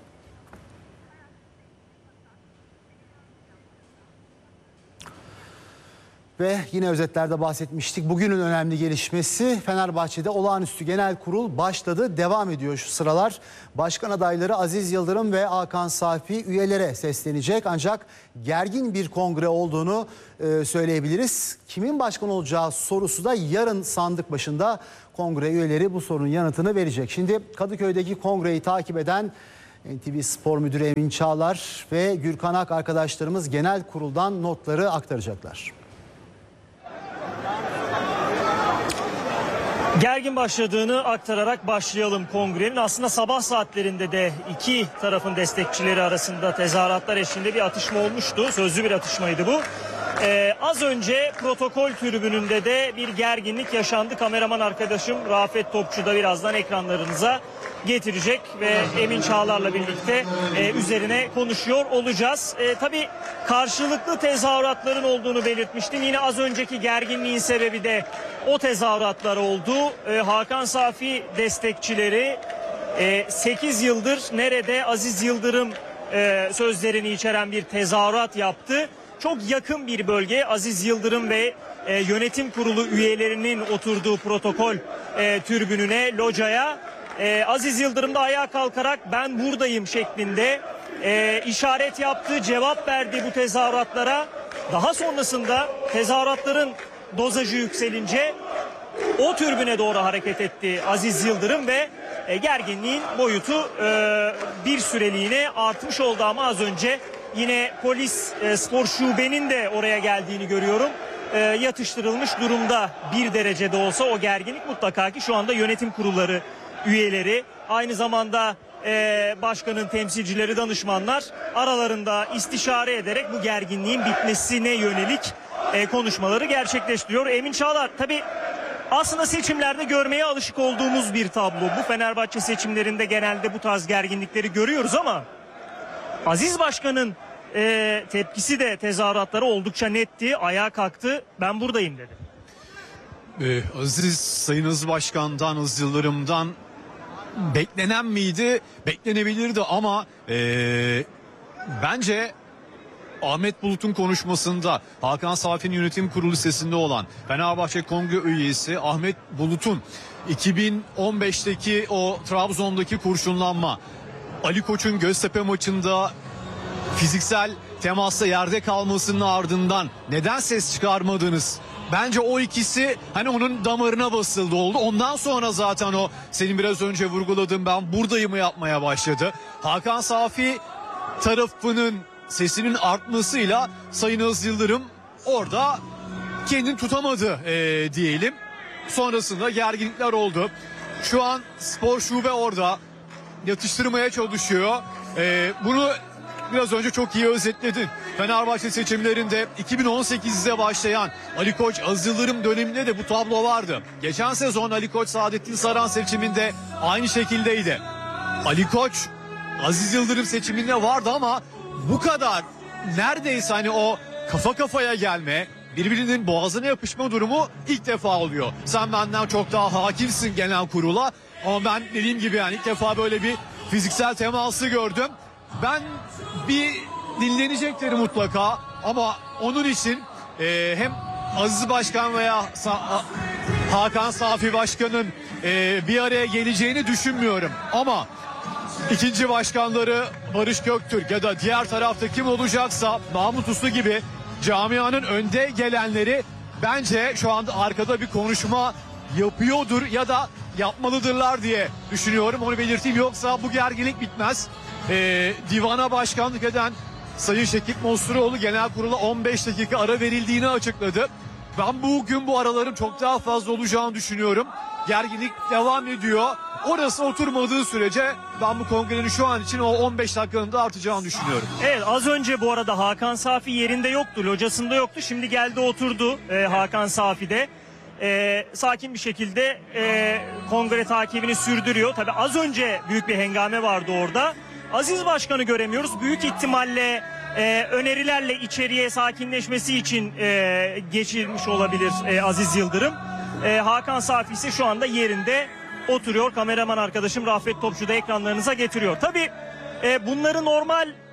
Ve yine özetlerde bahsetmiştik. Bugünün önemli gelişmesi Fenerbahçe'de olağanüstü genel kurul başladı. Devam ediyor şu sıralar. Başkan adayları Aziz Yıldırım ve Hakan Safi üyelere seslenecek. Ancak gergin bir kongre olduğunu e, söyleyebiliriz. Kimin başkan olacağı sorusu da yarın sandık başında kongre üyeleri bu sorunun yanıtını verecek. Şimdi Kadıköy'deki kongreyi takip eden N T V Spor Müdürü Emin Çağlar ve Gürkan Ak arkadaşlarımız genel kuruldan notları aktaracaklar. Gergin başladığını aktararak başlayalım kongrenin. Aslında sabah saatlerinde de iki tarafın destekçileri arasında tezahüratlar eşliğinde bir atışma olmuştu. Sözlü bir atışmaydı bu. Ee, az önce protokol tribününde de bir gerginlik yaşandı. Kameraman arkadaşım Rafet Topçu da birazdan ekranlarınıza getirecek ve Emin Çağlar'la birlikte e, üzerine konuşuyor olacağız. E, tabii karşılıklı tezahüratların olduğunu belirtmiştim. Yine az önceki gerginliğin sebebi de o tezahüratlar oldu. E, Hakan Safi destekçileri e, sekiz yıldır nerede Aziz Yıldırım e, sözlerini içeren bir tezahürat yaptı. Çok yakın bir bölge Aziz Yıldırım ve e, yönetim kurulu üyelerinin oturduğu protokol e, tribününe, locaya e, Aziz Yıldırım da ayağa kalkarak ben buradayım şeklinde e, işaret yaptı, cevap verdi bu tezahüratlara. Daha sonrasında tezahüratların dozajı yükselince o tribüne doğru hareket etti Aziz Yıldırım ve e, gerginliğin boyutu e, bir süreliğine artmış oldu ama az önce yine polis e, spor şubenin de oraya geldiğini görüyorum. E, yatıştırılmış durumda bir derecede olsa o gerginlik mutlaka ki şu anda yönetim kurulları üyeleri aynı zamanda e, başkanın temsilcileri, danışmanlar aralarında istişare ederek bu gerginliğin bitmesine yönelik e, konuşmaları gerçekleştiriyor. Emin Çağlar tabii aslında seçimlerde görmeye alışık olduğumuz bir tablo. Bu Fenerbahçe seçimlerinde genelde bu tarz gerginlikleri görüyoruz ama Aziz Başkan'ın e, tepkisi de tezahüratları oldukça netti. Ayağa kalktı, ben buradayım dedi. Ee, Aziz Sayın Aziz Başkan'dan, Aziz Yıldırım'dan beklenen miydi? Beklenebilirdi ama e, bence Ahmet Bulut'un konuşmasında Hakan Safi'nin yönetim kurulu listesinde olan Fenerbahçe Kongre üyesi Ahmet Bulut'un iki bin on beşteki o Trabzon'daki kurşunlanma, Ali Koç'un Göztepe maçında fiziksel temasla yerde kalmasının ardından neden ses çıkarmadınız? Bence o ikisi hani onun damarına basıldı oldu. Ondan sonra zaten o senin biraz önce vurguladığın ben buradayımı yapmaya başladı. Hakan Safi tarafının sesinin artmasıyla Sayın Aziz Yıldırım orada kendini tutamadı ee, diyelim. Sonrasında gerginlikler oldu. Şu an spor şube orada yatıştırmaya çalışıyor. Ee, bunu biraz önce çok iyi özetledin. Fenerbahçe seçimlerinde iki bin on sekizde başlayan Ali Koç Aziz Yıldırım döneminde de bu tablo vardı. Geçen sezon Ali Koç Saadettin Saran seçiminde aynı şekildeydi. Ali Koç Aziz Yıldırım seçiminde vardı ama bu kadar neredeyse hani o kafa kafaya gelme, birbirinin boğazına yapışma durumu ilk defa oluyor. Sen benden çok daha hakimsin genel kurula ama ben dediğim gibi yani ilk defa böyle bir fiziksel teması gördüm. Ben bir dinlenecektir mutlaka ama onun için e, hem Aziz Başkan veya Sa- Hakan Safi Başkan'ın e, bir araya geleceğini düşünmüyorum. Ama ikinci başkanları Barış Göktürk ya da diğer tarafta kim olacaksa Mahmut Uslu gibi camianın önde gelenleri bence şu anda arkada bir konuşma yapıyordur ya da yapmalıdırlar diye düşünüyorum. Onu belirteyim, yoksa bu gerginlik bitmez. Ee, divana başkanlık eden Sayın Şekip Mosturoğlu genel kurula on beş dakika ara verildiğini açıkladı. Ben bugün bu araların çok daha fazla olacağını düşünüyorum. Gerginlik devam ediyor. Orası oturmadığı sürece ben bu kongrenin şu an için o on beş dakikanın da artacağını düşünüyorum. Evet, az önce bu arada Hakan Safi yerinde yoktu, locasında yoktu. Şimdi geldi oturdu e, Hakan Safi de. E, sakin bir şekilde e, kongre takibini sürdürüyor. Tabii az önce büyük bir hengame vardı orada. Aziz Başkan'ı göremiyoruz. Büyük ihtimalle e, önerilerle içeriye sakinleşmesi için e, geçirmiş olabilir e, Aziz Yıldırım. E, Hakan Safi ise şu anda yerinde oturuyor. Kameraman arkadaşım Rafet Topçu da ekranlarınıza getiriyor. Tabii e, bunları normal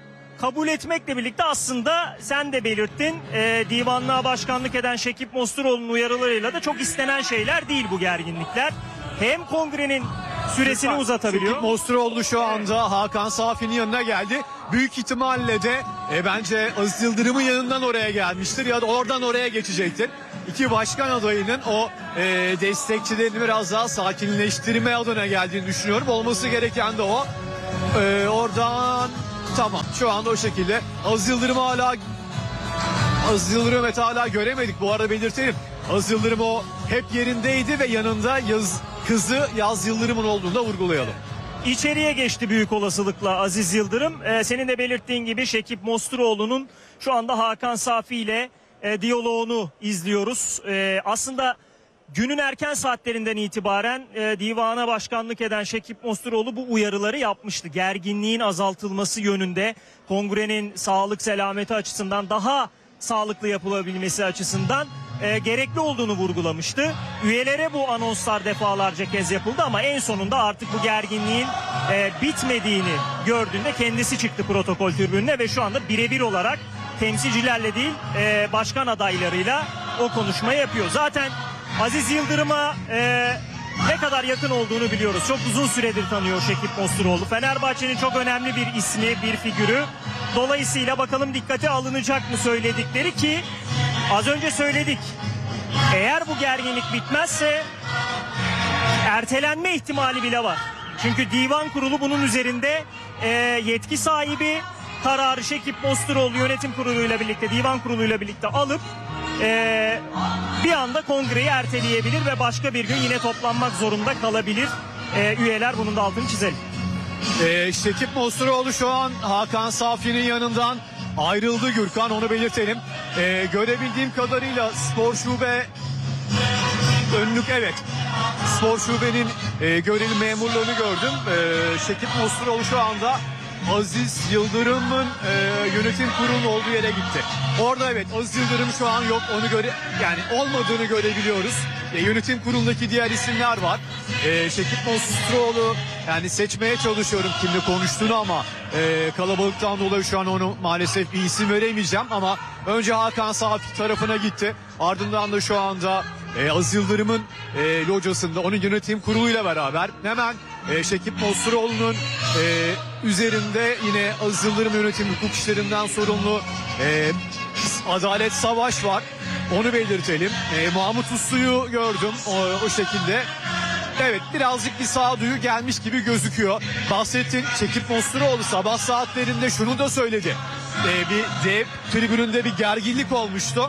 kabul etmekle birlikte aslında sen de belirttin, e, divanlığa başkanlık eden Şekip Mosturoğlu'nun uyarılarıyla da çok istenen şeyler değil bu gerginlikler. Hem kongrenin süresini Lütfen. uzatabiliyor. Şekip Mosturoğlu şu anda Hakan Safi'nin yanına geldi. Büyük ihtimalle de e, bence Aziz Yıldırım'ın yanından oraya gelmiştir ya da oradan oraya geçecektir. İki başkan adayının o e, destekçilerini biraz daha sakinleştirme adına geldiğini düşünüyorum. Olması gereken de o. E, oradan tamam, şu anda o şekilde. Aziz Yıldırım'ı hala Aziz Yıldırım'ı evet hala göremedik. Bu arada belirtelim. Aziz Yıldırım o hep yerindeydi ve yanında Yaz, kızı Yaz Yıldırım'ın olduğunu da vurgulayalım. İçeriye geçti büyük olasılıkla Aziz Yıldırım. Ee, senin de belirttiğin gibi Şekip Mosturoğlu'nun şu anda Hakan Safi ile e, diyaloğunu izliyoruz. E, aslında günün erken saatlerinden itibaren e, divana başkanlık eden Şekip Mosturoğlu bu uyarıları yapmıştı. Gerginliğin azaltılması yönünde, kongrenin sağlık selameti açısından daha sağlıklı yapılabilmesi açısından e, gerekli olduğunu vurgulamıştı. Üyelere bu anonslar defalarca kez yapıldı ama en sonunda artık bu gerginliğin e, bitmediğini gördüğünde kendisi çıktı protokol tribününe ve şu anda birebir olarak temsilcilerle değil e, başkan adaylarıyla o konuşmayı yapıyor. Zaten Aziz Yıldırım'a e, ne kadar yakın olduğunu biliyoruz. Çok uzun süredir tanıyor Şekip Mosturoğlu. Fenerbahçe'nin çok önemli bir ismi, bir figürü. Dolayısıyla bakalım dikkate alınacak mı söyledikleri, ki az önce söyledik. Eğer bu gerginlik bitmezse ertelenme ihtimali bile var. Çünkü divan kurulu bunun üzerinde e, yetki sahibi, kararı Şekip Mosturoğlu yönetim kuruluyla birlikte, divan kuruluyla birlikte alıp e, bir anda kongreyi erteleyebilir ve başka bir gün yine toplanmak zorunda kalabilir. E, üyeler bunun da altını çizelim. Ee, Şekip Mosturoğlu şu an Hakan Safi'nin yanından ayrıldı Gürkan, onu belirtelim. Ee, görebildiğim kadarıyla spor şube önlük, evet, spor şubenin e, görevli memurlarını gördüm. Ee, Şekip Mosturoğlu şu anda Aziz Yıldırım'ın e, yönetim kurulunun olduğu yere gitti. Orada evet, Aziz Yıldırım şu an yok, onu göre yani olmadığını görebiliyoruz. E, yönetim kurulundaki diğer isimler var. E, Şekip Mosturoğlu, yani seçmeye çalışıyorum kimle konuştuğunu ama e, kalabalıktan dolayı şu an onu maalesef bir isim veremeyeceğim ama önce Hakan Safi tarafına gitti. Ardından da şu anda e, Aziz Yıldırım'ın e, locasında onun yönetim kuruluyla beraber hemen e, Şekip Mosturoğlu'nun e, üzerinde yine Aziz Yıldırım yönetim hukuk işlerinden sorumlu e, Adalet Savaş var. Onu belirtelim. E, Mahmut Uslu'yu gördüm o, o şekilde. Evet, birazcık bir sağduyu gelmiş gibi gözüküyor. Bahsettiğin Şekip Mosturoğlu sabah saatlerinde şunu da söyledi. E, bir D tribününde bir gerginlik olmuştu.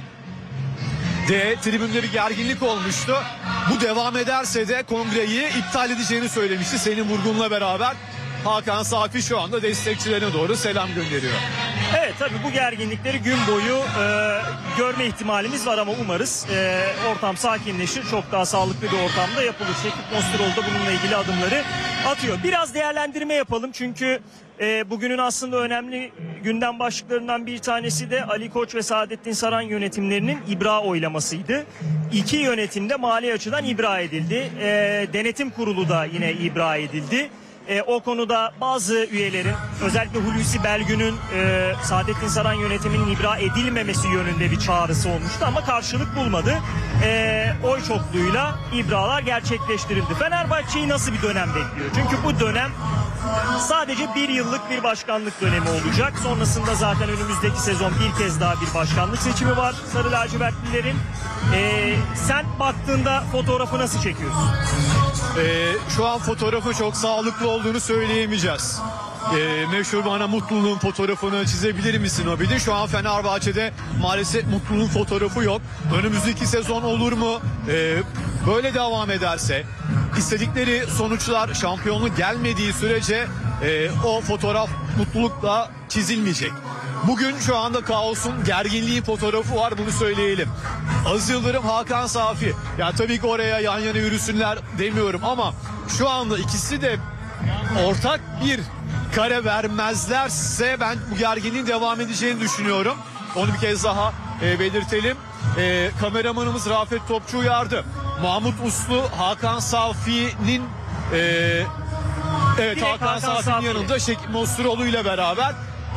D tribünde bir gerginlik olmuştu. Bu devam ederse de kongreyi iptal edeceğini söylemişti senin vurgunla beraber. Hakan Safi şu anda destekçilerine doğru selam gönderiyor. Evet, tabii bu gerginlikleri gün boyu e, görme ihtimalimiz var ama umarız e, ortam sakinleşir. Çok daha sağlıklı bir ortamda yapılır. Şekip Mosturoğlu da bununla ilgili adımları atıyor. Biraz değerlendirme yapalım çünkü e, bugünün aslında önemli gündem başlıklarından bir tanesi de Ali Koç ve Saadettin Saran yönetimlerinin ibra oylamasıydı. İki yönetimde mali açıdan ibra edildi. E, denetim kurulu da yine ibra edildi. E, o konuda bazı üyelerin, özellikle Hulusi Belgün'ün e, Saadettin Saran yönetiminin ibra edilmemesi yönünde bir çağrısı olmuştu ama karşılık bulmadı. E, oy çokluğuyla ibralar gerçekleştirildi. Fenerbahçe'yi nasıl bir dönem bekliyor? Çünkü bu dönem sadece bir yıllık bir başkanlık dönemi olacak. Sonrasında zaten önümüzdeki sezon bir kez daha bir başkanlık seçimi var Sarı Lacivertlilerin. E, sen baktığında fotoğrafı nasıl çekiyorsun? Ee, şu an fotoğrafın çok sağlıklı olduğunu söyleyemeyeceğiz. Ee, meşhur bana mutluluğun fotoğrafını çizebilir misin Abidin? Şu an Fenerbahçe'de maalesef mutluluğun fotoğrafı yok. Önümüzdeki sezon olur mu? Ee, böyle devam ederse, istedikleri sonuçlar, şampiyonluk gelmediği sürece e, o fotoğraf mutlulukla çizilmeyecek. Bugün şu anda kaosun, gerginliğin fotoğrafı var, bunu söyleyelim. Aziz Yıldırım, Hakan Safi. Ya tabii ki oraya yan yana yürüsünler demiyorum ama şu anda ikisi de ortak bir kare vermezlerse ben bu gerginliğin devam edeceğini düşünüyorum. Onu bir kez daha e, belirtelim. E, kameramanımız Rafet Topçu uyardı. Mahmut Uslu, Hakan Safi'nin e, evet Hakan, Hakan Safi'nin Safi. yanında Şekip Mosturoğlu ile beraber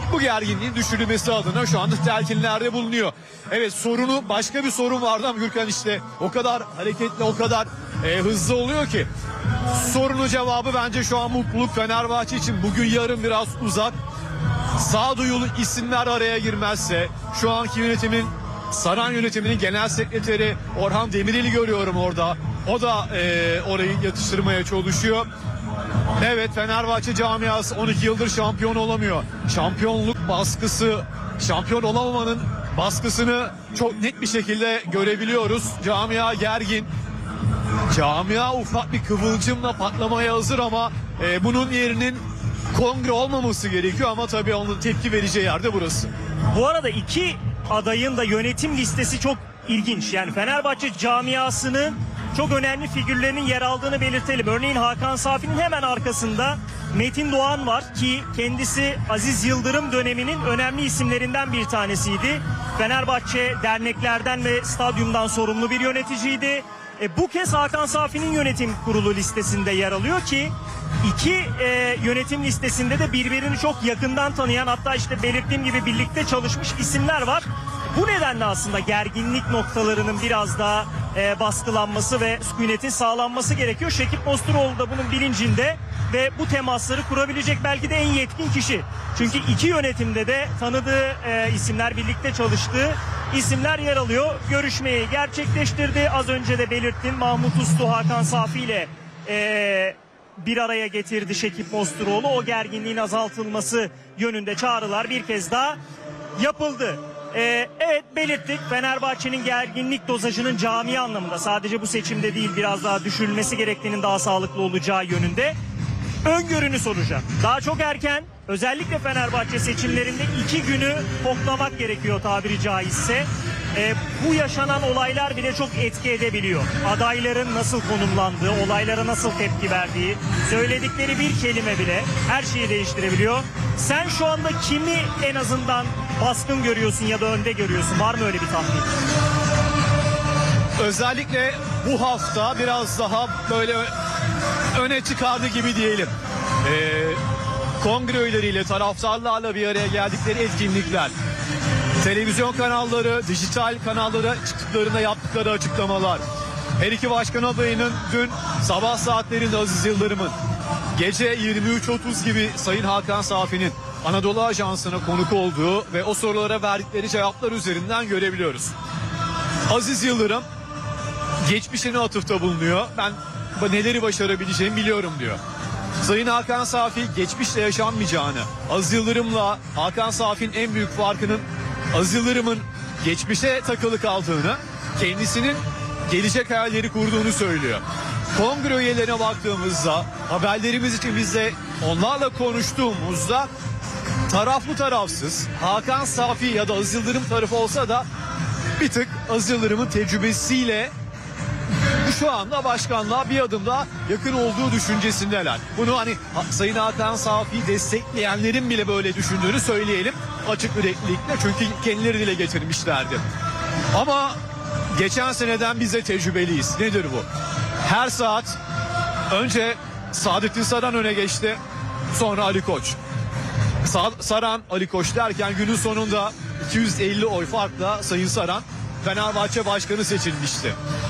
bu gerginliğin düşürülmesi adına şu anda telkinlerde bulunuyor. Evet, sorunu başka bir sorun vardı ama Gürkan işte o kadar hareketli, o kadar e, hızlı oluyor ki. Sorunun cevabı bence şu an mutluluk. Fenerbahçe için bugün yarın biraz uzak. Sağduyulu isimler araya girmezse, şu anki yönetimin, Saran yönetiminin genel sekreteri Orhan Demirel'i görüyorum orada. O da e, orayı yatıştırmaya çalışıyor. Evet, Fenerbahçe camiası on iki yıldır şampiyon olamıyor. Şampiyonluk baskısı, şampiyon olamamanın baskısını çok net bir şekilde görebiliyoruz. Camia gergin. Camia ufak bir kıvılcımla patlamaya hazır ama e, bunun yerinin kongre olmaması gerekiyor ama tabii onun tepki vereceği yerde burası. Bu arada iki adayın da yönetim listesi çok ilginç. Yani Fenerbahçe camiasının çok önemli figürlerinin yer aldığını belirtelim. Örneğin Hakan Safi'nin hemen arkasında Metin Doğan var ki kendisi Aziz Yıldırım döneminin önemli isimlerinden bir tanesiydi. Fenerbahçe derneklerden ve stadyumdan sorumlu bir yöneticiydi. E, bu kez Hakan Safi'nin yönetim kurulu listesinde yer alıyor ki iki e, yönetim listesinde de birbirini çok yakından tanıyan, hatta işte belirttiğim gibi birlikte çalışmış isimler var. Bu nedenle aslında gerginlik noktalarının biraz daha e, baskılanması ve sükunetin sağlanması gerekiyor. Şekip Mosturoğlu da bunun bilincinde ve bu temasları kurabilecek belki de en yetkin kişi. Çünkü iki yönetimde de tanıdığı e, isimler, birlikte çalıştığı isimler yer alıyor. Görüşmeyi gerçekleştirdi. Az önce de belirttim, Mahmut Uslu Hakan Safi ile e, bir araya getirdi Şekip Mosturoğlu. O gerginliğin azaltılması yönünde çağrılar bir kez daha yapıldı. Ee, evet, belirttik, Fenerbahçe'nin gerginlik dozajının cami anlamında sadece bu seçimde değil biraz daha düşürülmesi gerektiğinin daha sağlıklı olacağı yönünde öngörünü soracağım. Daha çok erken, özellikle Fenerbahçe seçimlerinde iki günü koklamak gerekiyor tabiri caizse. Ee, bu yaşanan olaylar bile çok etki edebiliyor. Adayların nasıl konumlandığı, olaylara nasıl tepki verdiği, söyledikleri bir kelime bile her şeyi değiştirebiliyor. Sen şu anda kimi en azından baskın görüyorsun ya da önde görüyorsun? Var mı öyle bir tahmin? Özellikle bu hafta biraz daha böyle öne çıkardı gibi diyelim. Ee, kongre üyeleriyle, taraftarlarla bir araya geldikleri etkinlikler, televizyon kanalları, dijital kanallara çıktıklarında yaptıkları açıklamalar, her iki başkan adayının dün sabah saatlerinde Aziz Yıldırım'ın, gece yirmi üç otuz gibi Sayın Hakan Safi'nin Anadolu Ajansı'na konuk olduğu ve o sorulara verdikleri cevaplar üzerinden görebiliyoruz. Aziz Yıldırım geçmişine atıfta bulunuyor. Ben neleri başarabileceğimi biliyorum diyor. Sayın Hakan Safi geçmişle yaşanmayacağını, Aziz Yıldırım'la Hakan Safi'nin en büyük farkının Aziz Yıldırım'ın geçmişe takılı kaldığını, kendisinin gelecek hayalleri kurduğunu söylüyor. Kongre üyelerine baktığımızda, haberlerimiz için biz de onlarla konuştuğumuzda taraflı tarafsız Hakan Safi ya da Aziz Yıldırım tarafı olsa da bir tık Aziz Yıldırım'ın tecrübesiyle şu anda başkanlığa bir adım daha yakın olduğu düşüncesindeler. Bunu hani Sayın Hakan Safi'yi destekleyenlerin bile böyle düşündüğünü söyleyelim açık yüreklilikle, çünkü kendileri dile getirmişlerdi. Ama geçen seneden biz de tecrübeliyiz. Nedir bu? Her saat önce Saadettin Saran öne geçti, sonra Ali Koç. Sa- Saran, Ali Koç derken günün sonunda iki yüz elli oy farkla Sayın Saran Fenerbahçe Başkanı seçilmişti.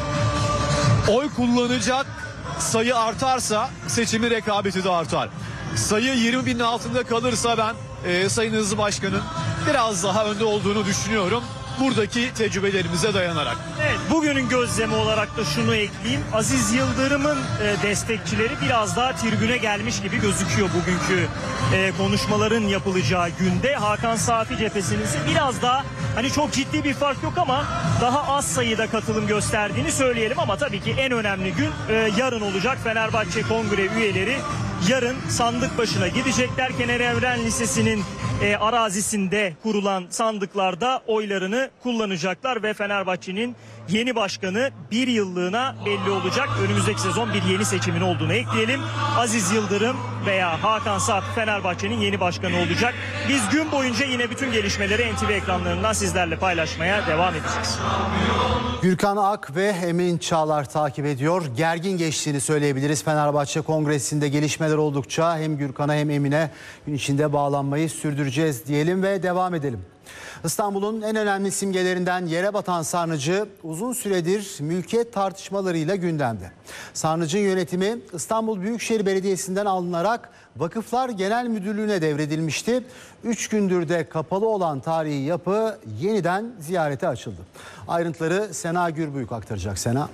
Oy kullanacak sayı artarsa seçimi rekabeti de artar. Sayı yirmi binin altında kalırsa ben e, Sayın Hızlı Başkan'ın biraz daha önde olduğunu düşünüyorum. Buradaki tecrübelerimize dayanarak. Evet, bugünün gözlemi olarak da şunu ekleyeyim. Aziz Yıldırım'ın e, destekçileri biraz daha tribüne gelmiş gibi gözüküyor bugünkü e, konuşmaların yapılacağı günde. Hakan Safi cephesinin ise biraz daha, hani çok ciddi bir fark yok ama daha az sayıda katılım gösterdiğini söyleyelim. Ama tabii ki en önemli gün e, yarın olacak. Fenerbahçe Kongre üyeleri yarın sandık başına gidecekler. Kenan Evren Lisesi'nin e, arazisinde kurulan sandıklarda oylarını kullanacaklar ve Fenerbahçe'nin yeni başkanı bir yıllığına belli olacak. Önümüzdeki sezon bir yeni seçimin olduğunu ekleyelim. Aziz Yıldırım veya Hakan Saat Fenerbahçe'nin yeni başkanı olacak. Biz gün boyunca yine bütün gelişmeleri N T V ekranlarından sizlerle paylaşmaya devam edeceğiz. Gürkan Ak ve Emin Çağlar takip ediyor. Gergin geçtiğini söyleyebiliriz. Fenerbahçe Kongresi'nde gelişmeler oldukça hem Gürkan'a hem Emin'e gün içinde bağlanmayı sürdüreceğiz diyelim ve devam edelim. İstanbul'un en önemli simgelerinden yere batan sarnıcı uzun süredir mülkiyet tartışmalarıyla gündemde. Sarnıcın yönetimi İstanbul Büyükşehir Belediyesi'nden alınarak Vakıflar Genel Müdürlüğü'ne devredilmişti. Üç gündür de kapalı olan tarihi yapı yeniden ziyarete açıldı. Ayrıntıları Sena Gürbüyük aktaracak. Sena.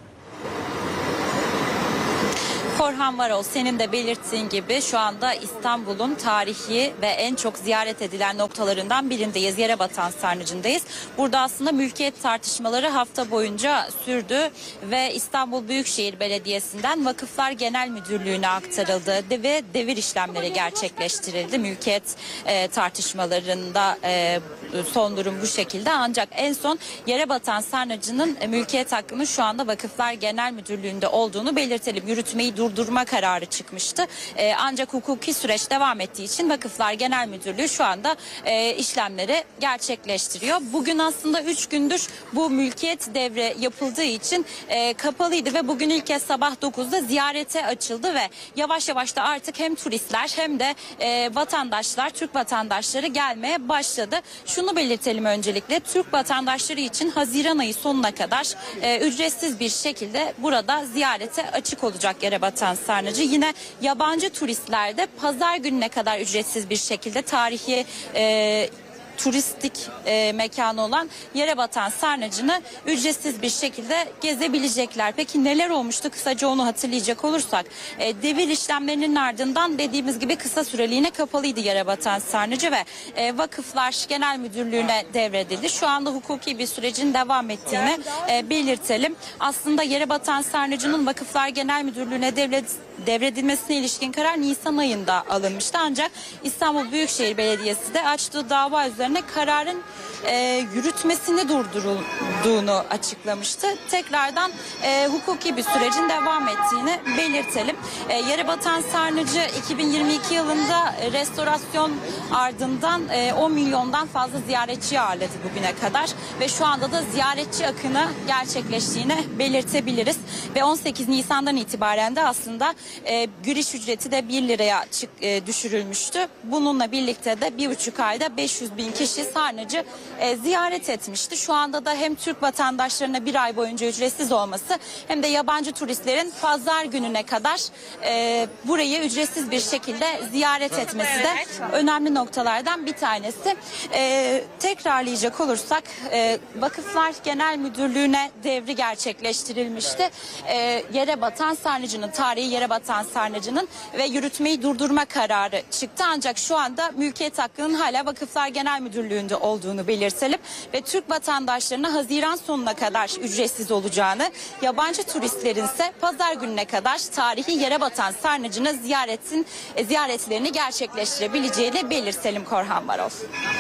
Korhan Varol, senin de belirttiğin gibi şu anda İstanbul'un tarihi ve en çok ziyaret edilen noktalarından birindeyiz. Yere batan sarnıcındayız. Burada aslında mülkiyet tartışmaları hafta boyunca sürdü ve İstanbul Büyükşehir Belediyesi'nden Vakıflar Genel Müdürlüğü'ne aktarıldı ve devir işlemleri gerçekleştirildi. Mülkiyet e, tartışmalarında e, son durum bu şekilde, ancak en son yere batan sarnıcının e, mülkiyet hakkının şu anda Vakıflar Genel Müdürlüğü'nde olduğunu belirtelim. Yürütmeyi durdurma kararı çıkmıştı. Ee, ancak hukuki süreç devam ettiği için Vakıflar Genel Müdürlüğü şu anda e, işlemleri gerçekleştiriyor. Bugün aslında üç gündür bu mülkiyet devre yapıldığı için e, kapalıydı ve bugün ilk kez sabah dokuzda ziyarete açıldı ve yavaş yavaş da artık hem turistler hem de e, vatandaşlar, Türk vatandaşları gelmeye başladı. Şunu belirtelim öncelikle, Türk vatandaşları için Haziran ayı sonuna kadar e, ücretsiz bir şekilde burada ziyarete açık olacak yere batan sarnıcı. Yine yabancı turistler de pazar gününe kadar ücretsiz bir şekilde tarihi e, turistik e, mekanı olan yere batan sarnıcını ücretsiz bir şekilde gezebilecekler. Peki neler olmuştu? Kısaca onu hatırlayacak olursak, e, devir işlemlerinin ardından dediğimiz gibi kısa süreliğine kapalıydı yere batan sarnıcı ve e, Vakıflar Genel Müdürlüğü'ne devredildi. Şu anda hukuki bir sürecin devam ettiğini e, belirtelim. Aslında yere batan sarnıcının Vakıflar Genel Müdürlüğü'ne devred devredilmesine ilişkin karar Nisan ayında alınmıştı. Ancak İstanbul Büyükşehir Belediyesi de açtığı dava üzerine kararın e, yürütmesini durdurulduğunu açıklamıştı. Tekrardan e, hukuki bir sürecin devam ettiğini belirtelim. E, yere batan sarnıcı iki bin yirmi iki yılında restorasyon ardından e, on milyondan fazla ziyaretçi ağırladı bugüne kadar ve şu anda da ziyaretçi akını gerçekleştiğini belirtebiliriz. Ve on sekiz Nisan'dan itibaren de aslında E, giriş ücreti de bir liraya çık, e, düşürülmüştü. Bununla birlikte de bir buçuk ayda beş yüz bin kişi sarnıcı e, ziyaret etmişti. Şu anda da hem Türk vatandaşlarına bir ay boyunca ücretsiz olması hem de yabancı turistlerin pazar gününe kadar e, burayı ücretsiz bir şekilde ziyaret etmesi de önemli noktalardan bir tanesi. E, tekrarlayacak olursak e, Vakıflar Genel Müdürlüğü'ne devri gerçekleştirilmişti. E, yere batan sarnıcının tarihi yere batan sarnıcının ve yürütmeyi durdurma kararı çıktı. Ancak şu anda mülkiyet hakkının hala Vakıflar Genel Müdürlüğü'nde olduğunu belirtelim ve Türk vatandaşlarına Haziran sonuna kadar ücretsiz olacağını, yabancı turistlerin ise pazar gününe kadar tarihi yere batan sarnıcını ziyaretin ziyaretlerini gerçekleştirebileceğini belirtelim Korhan Varol.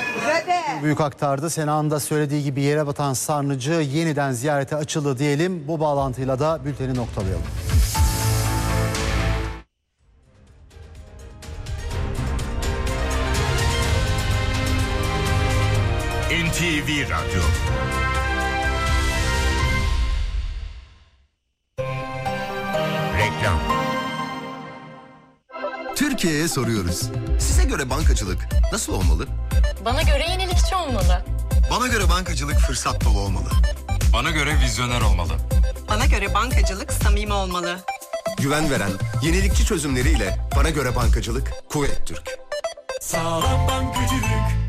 Büyük aktardı. Sena'nın da söylediği gibi yere batan sarnıcı yeniden ziyarete açıldı diyelim. Bu bağlantıyla da bülteni noktalayalım. N T V Radyo. Reklam. Türkiye'ye soruyoruz. Size göre bankacılık nasıl olmalı? Bana göre yenilikçi olmalı. Bana göre bankacılık fırsat dolu olmalı. Bana göre vizyoner olmalı. Bana göre bankacılık samimi olmalı. Güven veren, yenilikçi çözümleriyle bana göre bankacılık Kuvvet Türk. Sağlam bankacılık.